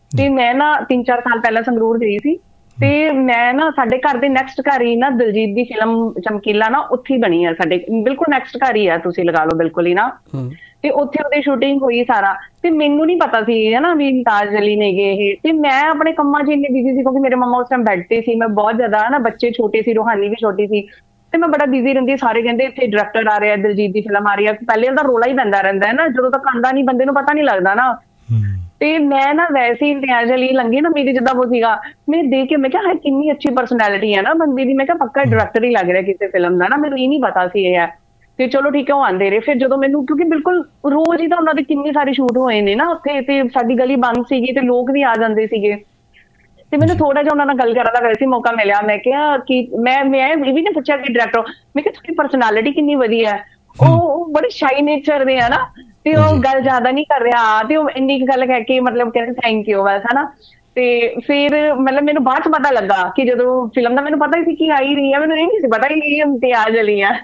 ਤੇ ਮੈਂ ਨਾ 3-4 ਸਾਲ ਪਹਿਲਾਂ ਸੰਗਰੂਰ ਗਈ ਸੀ, ਤੇ ਮੈਂ ਨਾ ਸਾਡੇ ਘਰ ਦੇ ਨੈਕਸਟ ਘਰ ਹੀ ਨਾ ਦਿਲਜੀਤ ਦੀ ਫਿਲਮ ਚਮਕੀਲਾ ਨਾ ਉੱਥੇ ਹੀ ਬਣੀ ਆ, ਸਾਡੇ ਬਿਲਕੁਲ ਨੈਕਸਟ ਘਰ ਹੀ ਆ, ਤੁਸੀਂ ਲਗਾ ਲਓ ਬਿਲਕੁਲ ਹੀ ਨਾ। ਤੇ ਉੱਥੇ ਉਹਦੀ ਸ਼ੂਟਿੰਗ ਹੋਈ ਸਾਰਾ, ਤੇ ਮੈਨੂੰ ਨੀ ਪਤਾ ਸੀ ਹੈ ਨਾ ਵੀ ਤਾਜ ਅਲੀ ਨੇਗੇ ਇਹ, ਤੇ ਮੈਂ ਆਪਣੇ ਕੰਮਾਂ 'ਚ ਇੰਨੀ ਬਿਜ਼ੀ ਸੀ ਕਿਉਂਕਿ ਮੇਰੇ ਮੰਮਾ ਉਸ ਟਾਈਮ ਬੈੱਡ ਤੇ ਸੀ, ਮੈਂ ਬਹੁਤ ਜ਼ਿਆਦਾ ਨਾ, ਬੱਚੇ ਛੋਟੇ ਸੀ, ਰੋਹਾਨੀ ਵੀ ਛੋਟੀ ਸੀ, ਤੇ ਮੈਂ ਬੜਾ ਬਿਜ਼ੀ ਰਹਿੰਦੀ। ਸਾਰੇ ਕਹਿੰਦੇ ਇੱਥੇ ਡਾਇਰੈਕਟਰ ਆ ਰਿਹਾ, ਦਿਲਜੀਤ ਦੀ ਫਿਲਮ ਆ ਰਹੀ ਆ, ਪਹਿਲੇ ਉਹਦਾ ਰੌਲਾ ਹੀ ਪੈਂਦਾ ਰਹਿੰਦਾ ਹੈ ਨਾ, ਜਦੋਂ ਤੱਕ ਆਉਂਦਾ ਨੀ ਬੰਦੇ ਨੂੰ ਪਤਾ ਨੀ ਲੱਗਦਾ ਨਾ। ਤੇ ਮੈਂ ਨਾ ਵੈਸੇ ਹੀ ਤਾਜ ਅਲੀ ਲੰਘੀ ਨਾ, ਮੇਰੀ ਜਿੱਦਾਂ ਉਹ ਸੀਗਾ, ਮੈਂ ਦੇਖ ਕੇ ਮੈਂ ਕਿਹਾ ਕਿੰਨੀ ਅੱਛੀ ਪਰਸਨੈਲਿਟੀ ਹੈ ਨਾ ਬੰਦੇ ਦੀ, ਮੈਂ ਕਿਹਾ ਪੱਕਾ ਡਾਇਰੈਕਟਰ ਹੀ ਲੱਗ ਰਿਹਾ ਕਿਸੇ ਫਿਲਮ ਦਾ ਨਾ, ਮੈਨੂੰ ਇਹ ਨੀ ਪਤਾ ਸੀ ਇਹ ਹੈ। ਤੇ ਚਲੋ ਠੀਕ ਹੈ, ਉਹ ਆਉਂਦੇ ਰਹੇ। ਫਿਰ ਜਦੋਂ ਮੈਨੂੰ, ਕਿਉਂਕਿ ਬਿਲਕੁਲ ਰੋਜ਼ ਹੀ ਤਾਂ ਉਹਨਾਂ ਦੇ ਕਿੰਨੇ ਸਾਰੇ ਸ਼ੂਟ ਹੋਏ ਨੇ ਨਾ ਉੱਥੇ, ਤੇ ਸਾਡੀ ਗਲੀ ਬੰਦ ਸੀਗੀ ਤੇ ਲੋਕ ਵੀ ਆ ਜਾਂਦੇ ਸੀਗੇ, ਤੇ ਮੈਨੂੰ ਥੋੜਾ ਜਿਹਾ ਉਹਨਾਂ ਨਾਲ ਗੱਲ ਕਰਨ ਦਾ ਵੈਸੇ ਮੌਕਾ ਮਿਲਿਆ। ਮੈਂ ਕਿਹਾ ਕਿ ਮੈਂ ਇਹ ਵੀ ਨਹੀਂ ਪੁੱਛਿਆ ਕਿ ਡਾਇਰੈਕਟਰ, ਮੈਂ ਕਿਹਾ ਤੁਹਾਡੀ ਪਰਸਨੈਲਿਟੀ ਕਿੰਨੀ ਵਧੀਆ ਹੈ। ਉਹ ਬੜੇ ਸ਼ਾਈ ਨੇਚਰ ਦੇ ਆ ਨਾ, ਤੇ ਉਹ ਗੱਲ ਜ਼ਿਆਦਾ ਨਹੀਂ ਕਰ ਰਿਹਾ, ਤੇ ਉਹ ਇੰਨੀ ਗੱਲ ਕਹਿ ਕੇ ਮਤਲਬ ਕਹਿੰਦੇ ਥੈਂਕ ਯੂ ਬਸ, ਹਨਾ। ਤੇ ਫਿਰ ਮਤਲਬ ਮੈਨੂੰ ਬਾਅਦ ਚ ਪਤਾ ਲੱਗਾ ਕਿ ਜਦੋਂ ਫਿਲਮ ਦਾ ਮੈਨੂੰ ਪਤਾ ਹੀ ਸੀ ਕਿ ਆ ਹੀ ਰਹੀ ਹੈ, ਮੈਨੂੰ ਇਹ ਨਹੀਂ ਸੀ ਪਤਾ ਕਿ ਤਾਜ ਅਲੀ ਆ।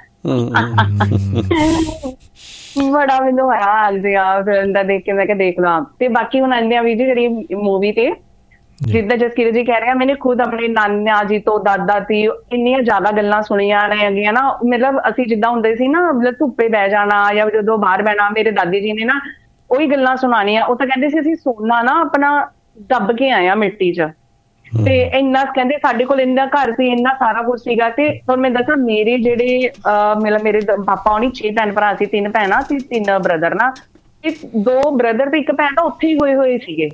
ਬੜਾ ਮੈਨੂੰ ਹੋਇਆ ਫਿਲਮ ਦਾ ਦੇਖ ਕੇ, ਮੈਂ ਕਿਹਾ ਦੇਖ ਲਓ। ਤੇ ਬਾਕੀ ਹੁਣ ਆਉਂਦੇ ਆ ਵੀ ਜੀ ਜਿਹੜੀ ਮੂਵੀ ਤੇ, ਜਿੱਦਾਂ ਜਸਕੀਰਤ ਜੀ ਕਹਿ ਰਹੇ ਆ, ਮੈਨੇ ਖੁਦ ਆਪਣੇ ਨਾਨਾ ਜੀ ਤੋਂ, ਦਾਦਾ ਦੀ ਇੰਨੀਆਂ ਜ਼ਿਆਦਾ ਗੱਲਾਂ ਸੁਣੀਆਂ ਨੇ ਹੈਗੀਆਂ ਨਾ। ਮਤਲਬ ਅਸੀਂ ਜਿੱਦਾਂ ਹੁੰਦੇ ਸੀ ਨਾ, ਮਤਲਬ ਧੁੱਪੇ ਬਹਿ ਜਾਣਾ ਜਾਂ ਜਦੋਂ ਬਾਹਰ ਬਹਿਣਾ, ਮੇਰੇ ਦਾਦੀ ਜੀ ਨੇ ਨਾ ਉਹੀ ਗੱਲਾਂ ਸੁਣਾਉਣੀਆਂ। ਉਹ ਤਾਂ ਕਹਿੰਦੇ ਸੀ ਅਸੀਂ ਸੋਨਾ ਨਾ ਆਪਣਾ ਦੱਬ ਕੇ ਆਏ ਆ ਮਿੱਟੀ 'ਚ, ਤੇ ਇੰਨਾ ਕਹਿੰਦੇ ਸਾਡੇ ਕੋਲ ਇੰਨਾ ਘਰ ਸੀ, ਇੰਨਾ ਸਾਰਾ ਕੁਛ ਸੀਗਾ। ਤੇ ਤੁਹਾਨੂੰ ਮੈਂ ਦੱਸਾਂ, ਮੇਰੇ ਜਿਹੜੇ ਮਤਲਬ ਮੇਰੇ ਪਾਪਾ ਹੋਣੀ 6 ਭੈਣ ਭਰਾ ਸੀ, 3 ਭੈਣਾਂ ਸੀ, 3 ਬ੍ਰਦਰ ਨਾ, 2 ਬ੍ਰਦਰ ਤੇ 1 ਭੈਣ ਤਾਂ ਉੱਥੇ ਹੀ ਹੋਏ ਸੀਗੇ,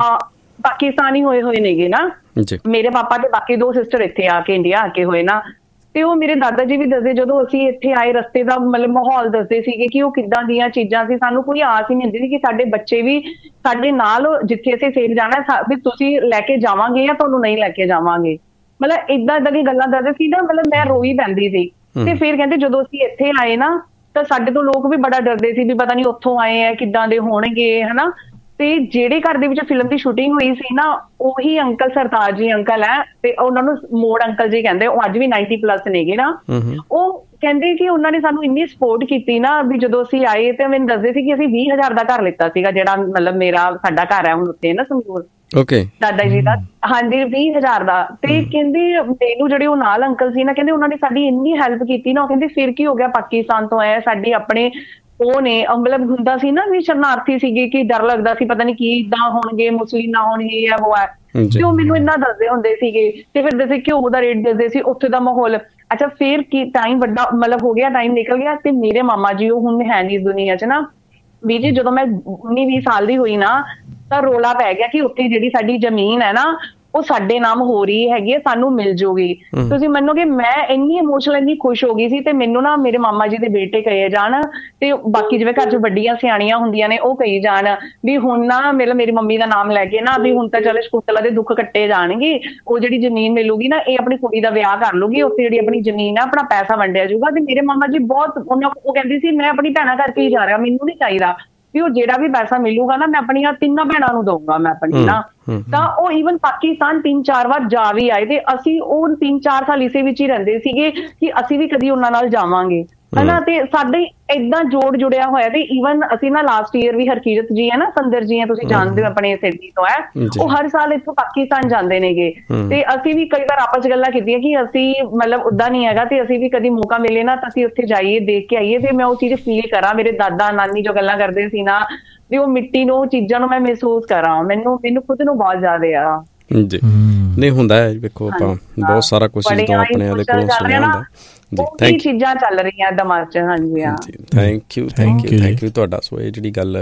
ਪਾਕਿਸਤਾਨੀ ਹੋਏ ਨੇਗੇ ਨਾ ਮੇਰੇ ਪਾਪਾ, ਤੇ ਬਾਕੀ 2 ਸਿਸਟਰ ਇੱਥੇ ਆ ਕੇ ਇੰਡੀਆ ਆ ਕੇ ਹੋਏ ਨਾ। ਤੇ ਉਹ ਮੇਰੇ ਦਾਦਾ ਜੀ ਵੀ ਦੱਸਦੇ, ਜਦੋਂ ਅਸੀਂ ਇੱਥੇ ਆਏ ਰਸਤੇ ਦਾ ਮਤਲਬ ਮਾਹੌਲ ਦੱਸਦੇ ਸੀਗੇ ਕਿ ਉਹ ਕਿੱਦਾਂ ਦੀਆਂ ਚੀਜ਼ਾਂ ਸੀ। ਸਾਨੂੰ ਕੋਈ ਆਸ ਹੀ ਨਹੀਂ ਹੁੰਦੀ ਸੀ ਕਿ ਸਾਡੇ ਬੱਚੇ ਵੀ ਸਾਡੇ ਨਾਲ, ਜਿੱਥੇ ਅਸੀਂ ਫੇਰ ਜਾਣਾ ਵੀ ਤੁਸੀਂ ਲੈ ਕੇ ਜਾਵਾਂਗੇ ਜਾਂ ਤੁਹਾਨੂੰ ਨਹੀਂ ਲੈ ਕੇ ਜਾਵਾਂਗੇ, ਮਤਲਬ ਏਦਾਂ ਦੀਆਂ ਗੱਲਾਂ ਦੱਸਦੇ ਸੀ ਨਾ, ਮਤਲਬ ਮੈਂ ਰੋਈ ਪੈਂਦੀ ਸੀ। ਤੇ ਫਿਰ ਕਹਿੰਦੇ ਜਦੋਂ ਅਸੀਂ ਇੱਥੇ ਆਏ ਨਾ, ਤਾਂ ਸਾਡੇ ਤੋਂ ਲੋਕ ਵੀ ਬੜਾ ਡਰਦੇ ਸੀ ਵੀ ਪਤਾ ਨੀ ਉੱਥੋਂ ਆਏ ਆ ਕਿੱਦਾਂ ਦੇ ਹੋਣਗੇ, ਹਨਾ। ਤੇ ਜਿਹੜੇ ਘਰ ਦੇ ਵਿੱਚ ਫਿਲਮ ਦੀ ਸ਼ੂਟਿੰਗ ਹੋਈ ਸੀ ਨਾ, ਉਹੀ ਅੰਕਲ ਸਰਤਾਜ ਜੀ ਅੰਕਲ ਹੈ, ਤੇ ਉਹਨਾਂ ਨੂੰ ਮੋੜ ਅੰਕਲ ਜੀ ਕਹਿੰਦੇ, ਉਹ ਅੱਜ ਵੀ 90+ ਨੇਗੇ ਨਾ। ਉਹ ਕਹਿੰਦੇ ਕਿ ਉਹਨਾਂ ਨੇ ਸਾਨੂੰ ਇੰਨੀ ਸਪੋਰਟ ਕੀਤੀ ਨਾ, ਵੀ ਜਦੋਂ ਅਸੀਂ ਆਏ ਤੇ ਮੈਨੂੰ ਦੱਸਦੇ ਸੀ ਕਿ ਅਸੀਂ 20,000 ਦਾ ਘਰ ਲਿੱਤਾ ਸੀਗਾ, ਜਿਹੜਾ ਮਤਲਬ ਸਾਡਾ ਘਰ ਹੈ ਹੁਣ ਉੱਥੇ ਨਾ ਸੰਗਰੂਰ, ਦਾਦਾ ਜੀ ਦਾ। ਹਾਂਜੀ, 20,000 ਦਾ। ਤੇ ਕਹਿੰਦੇ ਮੈਨੂੰ ਜਿਹੜੇ ਉਹ ਨਾਲ ਅੰਕਲ ਸੀ ਨਾ, ਕਹਿੰਦੇ ਉਹਨਾਂ ਨੇ ਸਾਡੀ ਇੰਨੀ ਹੈਲਪ ਕੀਤੀ ਨਾ। ਉਹ ਕਹਿੰਦੇ ਫਿਰ ਕੀ ਹੋ ਗਿਆ, ਪਾਕਿਸਤਾਨ ਤੋਂ ਆਏ, ਸਾਡੇ ਆਪਣੇ ਉਹ ਨੇ, ਮਤਲਬ ਹੁੰਦਾ ਸੀ ਨਾ ਵੀ ਸ਼ਰਨਾਰਥੀ ਸੀਗੇ, ਕਿ ਡਰ ਲੱਗਦਾ ਸੀ ਪਤਾ ਨੀ ਕੀ ਇੱਦਾਂ ਹੋਣਗੇ, ਮੁਸਲਿਮ ਨਾ ਹੋਣਗੇ ਜਾਂ ਉਹ ਹੈ। ਤੇ ਉਹ ਮੈਨੂੰ ਇੰਨਾ ਦੱਸਦੇ ਹੁੰਦੇ ਸੀਗੇ। ਤੇ ਫਿਰ ਦੱਸੇ ਘਿਓ ਦਾ ਰੇਟ ਦੱਸਦੇ ਸੀ, ਉੱਥੇ ਦਾ ਮਾਹੌਲ। ਅੱਛਾ, ਫਿਰ ਕੀ ਟਾਈਮ ਵੱਡਾ ਮਤਲਬ ਹੋ ਗਿਆ, ਟਾਈਮ ਨਿਕਲ ਗਿਆ, ਤੇ ਮੇਰੇ ਮਾਮਾ ਜੀ ਉਹ ਹੁਣ ਹੈ ਨੀ ਇਸ ਦੁਨੀਆ 'ਚ ਨਾ। ਵੀ ਜੀ ਜਦੋਂ ਮੈਂ 19-20 ਸਾਲ ਦੀ ਹੋਈ ਨਾ, ਤਾਂ ਰੌਲਾ ਪੈ ਗਿਆ ਕਿ ਉੱਥੇ ਜਿਹੜੀ ਸਾਡੀ ਜ਼ਮੀਨ ਹੈ ਨਾ, ਉਹ ਸਾਡੇ ਨਾਮ ਹੋ ਰਹੀ ਹੈਗੀ ਹੈ, ਸਾਨੂੰ ਮਿਲ ਜੂਗੀ। ਤੁਸੀਂ ਮੰਨੋਗੇ, ਮੈਂ ਇੰਨੀ ਇਮੋਸ਼ਨਲ, ਇੰਨੀ ਖੁਸ਼ ਹੋ ਗਈ ਸੀ। ਤੇ ਮੈਨੂੰ ਨਾ ਮੇਰੇ ਮਾਮਾ ਜੀ ਦੇ ਬੇਟੇ ਕਹੇ ਜਾਣ, ਤੇ ਬਾਕੀ ਜਿਵੇਂ ਘਰ 'ਚ ਵੱਡੀਆਂ ਸਿਆਣੀਆਂ ਹੁੰਦੀਆਂ ਨੇ, ਉਹ ਕਹੀ ਜਾਣ ਵੀ ਹੁਣ ਨਾ ਮੇਰੀ ਮੰਮੀ ਦਾ ਨਾਮ ਲੈ ਕੇ ਨਾ, ਵੀ ਹੁਣ ਤਾਂ ਚਲੋ ਸ਼ਕੁੰਤਲਾ ਦੇ ਦੁੱਖ ਕੱਟੇ ਜਾਣਗੇ, ਉਹ ਜਿਹੜੀ ਜ਼ਮੀਨ ਮਿਲੂਗੀ ਨਾ, ਇਹ ਆਪਣੀ ਕੁੜੀ ਦਾ ਵਿਆਹ ਕਰ ਲੂਗੀ, ਉੱਥੇ ਜਿਹੜੀ ਆਪਣੀ ਜ਼ਮੀਨ ਆ ਆਪਣਾ ਪੈਸਾ ਵੰਡਿਆ ਜਾਊਗਾ। ਤੇ ਮੇਰੇ ਮਾਮਾ ਜੀ ਬਹੁਤ, ਉਹ ਕਹਿੰਦੀ ਸੀ ਮੈਂ ਆਪਣੀ ਭੈਣਾਂ ਕਰਕੇ ਹੀ ਜਾ ਰਿਹਾ, ਮੈਨੂੰ ਨਹੀਂ ਚਾਹੀਦਾ ਵੀ ਉਹ ਜਿਹੜਾ ਵੀ ਪੈਸਾ ਮਿਲੂਗਾ ਨਾ, ਮੈਂ ਆਪਣੀਆਂ 3 ਭੈਣਾਂ ਨੂੰ ਦਊਂਗਾ ਮੈਂ ਆਪਣੀ ਨਾ। ਤਾਂ ਉਹ ਈਵਨ ਪਾਕਿਸਤਾਨ 3-4 ਵਾਰ ਜਾ ਵੀ ਆਏ, ਤੇ ਅਸੀਂ ਉਹ 3-4 ਸਾਲ ਇਸੇ ਵਿੱਚ ਹੀ ਰਹਿੰਦੇ ਸੀਗੇ ਕਿ ਅਸੀਂ ਵੀ ਕਦੀ ਉਹਨਾਂ ਨਾਲ ਜਾਵਾਂਗੇ, ਹਨਾ। ਤੇ ਸਾਡੇ ਏਦਾਂ ਜੁੜਿਆ ਹੋਇਆ। ਤੇ ਈਵਨ ਅਸੀਂ ਨਾ ਲਾਸਟ ਈਅਰ ਵੀ ਹਰਕੀਰਤ ਜੀ ਹੈ ਨਾ, ਸੰਦਰ ਜੀ ਹੈ, ਤੁਸੀਂ ਜਾਣਦੇ ਹੋ, ਆਪਣੇ ਸਿਡਨੀ ਤੋਂ ਹੈ, ਉਹ ਹਰ ਸਾਲ ਇੱਥੋਂ ਪਾਕਿਸਤਾਨ ਜਾਂਦੇ ਨੇਗੇ। ਤੇ ਅਸੀਂ ਵੀ ਕਈ ਵਾਰ ਆਪਸ 'ਚ ਗੱਲਾਂ ਕੀਤੀਆਂ ਕਿ ਅਸੀਂ ਮਤਲਬ ਉੱਦਾਂ ਨਹੀਂ ਹੈਗਾ, ਤੇ ਅਸੀਂ ਵੀ ਕਦੀ ਮੌਕਾ ਮਿਲੇ ਨਾ ਤਾਂ ਅਸੀਂ ਉੱਥੇ ਜਾਈਏ, ਦੇਖ ਕੇ ਆਈਏ, ਤੇ ਮੈਂ ਉਹ ਚੀਜ਼ ਫੀਲ ਕਰਾਂ। ਮੇਰੇ ਦਾਦਾ ਨਾਨੀ ਜੋ ਗੱਲਾਂ ਕਰਦੇ ਸੀ ਨਾ, ਵੀ ਉਹ ਮਿੱਟੀ ਨੂੰ, ਉਹ ਚੀਜ਼ਾਂ ਨੂੰ ਮੈਂ ਮਹਿਸੂਸ ਕਰਾਂ, ਮੈਨੂੰ ਖੁਦ ਨੂੰ ਬਹੁਤ ਜ਼ਿਆਦਾ ਆ ਜੀ। ਨਹੀਂ ਹੁੰਦਾ ਹੈ, ਵੇਖੋ ਆਪਾਂ ਬਹੁਤ ਸਾਰਾ ਕੁਛ ਜਦੋਂ ਆਪਣੇ ਦੇ ਕੋਲੋਂ ਸੁਣਿਆ ਹੁੰਦਾ ਜੀ, ਚੀਜ਼ਾਂ ਚੱਲ ਰਹੀਆਂ ਦਿਮਾਗ 'ਚ। ਹਾਂਜੀ, ਥੈਂਕ ਯੂ ਤੁਹਾਡਾ। ਸੋ ਇਹ ਜਿਹੜੀ ਗੱਲ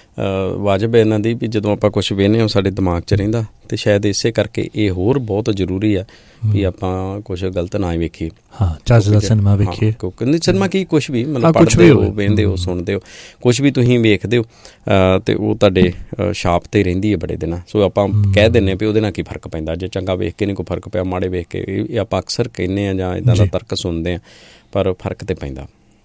ਵਾਜਬ ਹੈ ਇਹਨਾਂ ਦੀ, ਵੀ ਜਦੋਂ ਆਪਾਂ ਕੁਛ ਵੇਖਦੇ ਹਾਂ ਸਾਡੇ ਦਿਮਾਗ 'ਚ ਰਹਿੰਦਾ, ਤੇ ਸ਼ਾਇਦ ਇਸੇ ਕਰਕੇ ਇਹ ਹੋਰ ਬਹੁਤ ਜ਼ਰੂਰੀ ਆ ਵੀ ਆਪਾਂ ਕੁਛ ਗਲਤ ਨਾ ਹੀ ਵੇਖੀਏ। ਚੱਜ ਦਾ ਸਿਨੇਮਾ ਵੇਖੀਏ, ਕਿਉਂਕਿ ਸਿਨੇਮਾ ਕੀ ਕੁਛ ਵੀ ਮਤਲਬ ਪੜ੍ਹਦੇ ਹੋ, ਵੇਖਦੇ ਹੋ, ਸੁਣਦੇ ਹੋ, ਕੁਛ ਵੀ ਤੁਸੀਂ ਵੇਖਦੇ ਹੋ, ਤੇ ਉਹ ਤੁਹਾਡੇ ਛਾਪ 'ਤੇ ਰਹਿੰਦੀ ਹੈ ਬੜੇ ਦਿਨਾਂ। ਸੋ ਆਪਾਂ ਕਹਿ ਦਿੰਦੇ ਵੀ ਉਹਦੇ ਨਾਲ ਕੀ ਫਰਕ ਪੈਂਦਾ, ਜੇ ਚੰਗਾ ਵੇਖ ਕੇ ਨਹੀਂ ਕੋਈ ਫਰਕ ਪਿਆ, ਮਾੜੇ ਵੇਖ ਕੇ, ਇਹ ਆਪਾਂ ਅਕਸਰ ਕਹਿੰਦੇ ਹਾਂ ਜਾਂ ਇੱਦਾਂ ਦਾ ਤਰਕ ਸੁਣਦੇ ਹਾਂ, ਪਰ ਫਰਕ ਤਾਂ ਪੈਂਦਾ।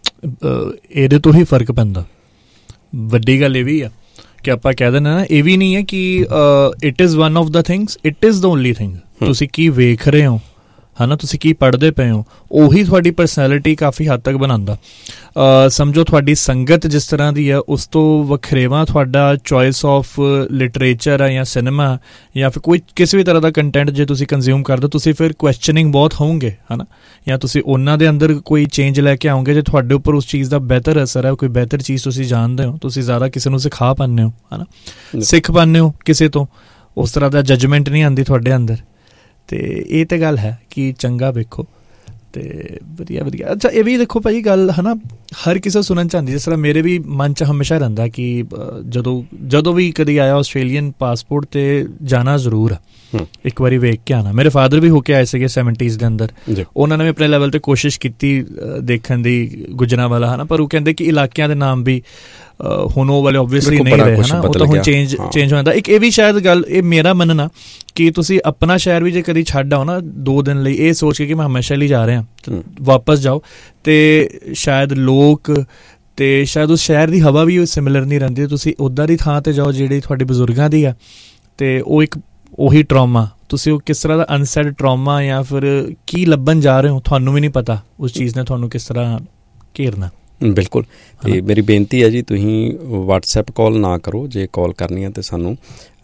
ਇਹਦੇ ਤੋਂ ਹੀ ਫਰਕ ਪੈਂਦਾ। ਵੱਡੀ ਗੱਲ ਇਹ ਵੀ ਆ ਕਿ ਆਪਾਂ ਕਹਿ ਦਿੰਦੇ ਨਾ, ਇਹ ਵੀ ਨਹੀਂ ਹੈ ਕਿ it is one of the things, it is the only thing. ਤੁਸੀਂ ਕੀ ਵੇਖ ਰਹੇ ਹੋ, ਹੈ ਨਾ, ਤੁਸੀਂ ਕੀ ਪੜ੍ਹਦੇ ਪਏ ਹੋ, ਉਹੀ ਤੁਹਾਡੀ ਪਰਸਨੈਲਿਟੀ ਕਾਫੀ ਹੱਦ ਤੱਕ ਬਣਾਉਂਦਾ। ਸਮਝੋ ਤੁਹਾਡੀ ਸੰਗਤ ਜਿਸ ਤਰ੍ਹਾਂ ਦੀ ਹੈ, ਉਸ ਤੋਂ ਵੱਖਰੇਵਾ ਤੁਹਾਡਾ ਚੋਇਸ ਆਫ ਲਿਟਰੇਚਰ ਹੈ ਜਾਂ ਸਿਨੇਮਾ ਜਾਂ ਫਿਰ ਕੋਈ ਕਿਸੇ ਵੀ ਤਰ੍ਹਾਂ ਦਾ ਕੰਟੈਂਟ ਜੇ ਤੁਸੀਂ ਕੰਜ਼ਿਊਮ ਕਰਦੇ ਹੋ, ਤੁਸੀਂ ਫਿਰ ਕੁਐਸਚਨਿੰਗ ਬਹੁਤ ਹੋਵੋਗੇ, ਹੈ ਨਾ, ਜਾਂ ਤੁਸੀਂ ਉਹਨਾਂ ਦੇ ਅੰਦਰ ਕੋਈ ਚੇਂਜ ਲੈ ਕੇ ਆਓਗੇ ਜੇ ਤੁਹਾਡੇ ਉੱਪਰ ਉਸ ਚੀਜ਼ ਦਾ ਬਿਹਤਰ ਅਸਰ ਹੈ, ਕੋਈ ਬਿਹਤਰ ਚੀਜ਼ ਤੁਸੀਂ ਜਾਣਦੇ ਹੋ, ਤੁਸੀਂ ਜ਼ਿਆਦਾ ਕਿਸੇ ਨੂੰ ਸਿਖਾ ਪਾਉਂਦੇ ਹੋ, ਹੈ ਨਾ, ਸਿੱਖ ਪਾਉਂਦੇ ਹੋ ਕਿਸੇ ਤੋਂ, ਉਸ ਤਰ੍ਹਾਂ ਦਾ ਜੱਜਮੈਂਟ ਨਹੀਂ ਆਉਂਦੀ ਤੁਹਾਡੇ ਅੰਦਰ। ਅਤੇ ਇਹ ਤਾਂ ਗੱਲ ਹੈ ਕਿ ਚੰਗਾ ਵੇਖੋ ਅਤੇ ਵਧੀਆ ਵਧੀਆ। ਅੱਛਾ, ਇਹ ਵੀ ਦੇਖੋ ਭਾਈ ਗੱਲ ਹੈ ਨਾ, ਹਰ ਕਿਸੇ ਸੁਣਨ ਚਾਹੁੰਦੀ, ਜਿਸ ਤਰ੍ਹਾਂ ਮੇਰੇ ਵੀ ਮਨ 'ਚ ਹਮੇਸ਼ਾ ਰਹਿੰਦਾ ਕਿ ਜਦੋਂ ਵੀ ਕਦੀ ਆਇਆ ਆਸਟ੍ਰੇਲੀਅਨ ਪਾਸਪੋਰਟ 'ਤੇ ਜਾਣਾ ਜ਼ਰੂਰ ਆ, ਇੱਕ ਵਾਰੀ ਵੇਖ ਕੇ ਆਉਣਾ। ਮੇਰੇ ਫਾਦਰ ਵੀ ਹੋ ਕੇ ਆਏ ਸੀਗੇ 70s ਦੇ ਅੰਦਰ, ਉਹਨਾਂ ਨੇ ਵੀ ਆਪਣੇ ਲੈਵਲ 'ਤੇ ਕੋਸ਼ਿਸ਼ ਕੀਤੀ ਦੇਖਣ ਦੀ, ਗੁਜਰਾਂਵਾਲਾ ਹੈ ਨਾ, ਪਰ ਉਹ ਕਹਿੰਦੇ ਕਿ ਇਲਾਕਿਆਂ ਦੇ ਨਾਮ ਵੀ ਹੁਣ ਉਹ ਵਾਲੇ ਓਬਵੀਅਸਲੀ ਨਹੀਂ ਰਹੇ, ਹੈ ਨਾ, ਉਹ ਤਾਂ ਹੁਣ ਚੇਂਜ ਹੋ ਜਾਂਦਾ। ਇੱਕ ਇਹ ਵੀ ਸ਼ਾਇਦ ਗੱਲ, ਇਹ ਮੇਰਾ ਮੰਨਣਾ ਕਿ ਤੁਸੀਂ ਆਪਣਾ ਸ਼ਹਿਰ ਵੀ ਜੇ ਕਦੀ ਛੱਡ ਆਓ ਨਾ 2 ਦਿਨ ਲਈ, ਇਹ ਸੋਚ ਕੇ ਕਿ ਮੈਂ ਹਮੇਸ਼ਾ ਲਈ ਜਾ ਰਿਹਾ, ਵਾਪਸ ਜਾਓ ਅਤੇ ਸ਼ਾਇਦ ਲੋਕ ਅਤੇ ਸ਼ਾਇਦ ਉਸ ਸ਼ਹਿਰ ਦੀ ਹਵਾ ਵੀ ਸਿਮਿਲਰ ਨਹੀਂ ਰਹਿੰਦੀ। ਤੁਸੀਂ ਉੱਦਾਂ ਦੀ ਥਾਂ 'ਤੇ ਜਾਓ ਜਿਹੜੀ ਤੁਹਾਡੇ ਬਜ਼ੁਰਗਾਂ ਦੀ ਆ, ਅਤੇ ਉਹ ਇੱਕ ਉਹੀ ਟਰਾਮਾ, ਤੁਸੀਂ ਉਹ ਕਿਸ ਤਰ੍ਹਾਂ ਦਾ ਅਨਸੈਡ ਟਰਾਮਾ ਜਾਂ ਫਿਰ ਕੀ ਲੱਭਣ ਜਾ ਰਹੇ ਹੋ, ਤੁਹਾਨੂੰ ਵੀ ਨਹੀਂ ਪਤਾ ਉਸ ਚੀਜ਼ ਨੇ ਤੁਹਾਨੂੰ ਕਿਸ ਤਰ੍ਹਾਂ ਘੇਰਨਾ। ਬਿਲਕੁਲ। ਅਤੇ ਮੇਰੀ ਬੇਨਤੀ ਹੈ ਜੀ, ਤੁਸੀਂ ਵਟਸਐਪ ਕਾਲ ਨਾ ਕਰੋ, ਜੇ ਕਾਲ ਕਰਨੀ ਹੈ ਤਾਂ ਸਾਨੂੰ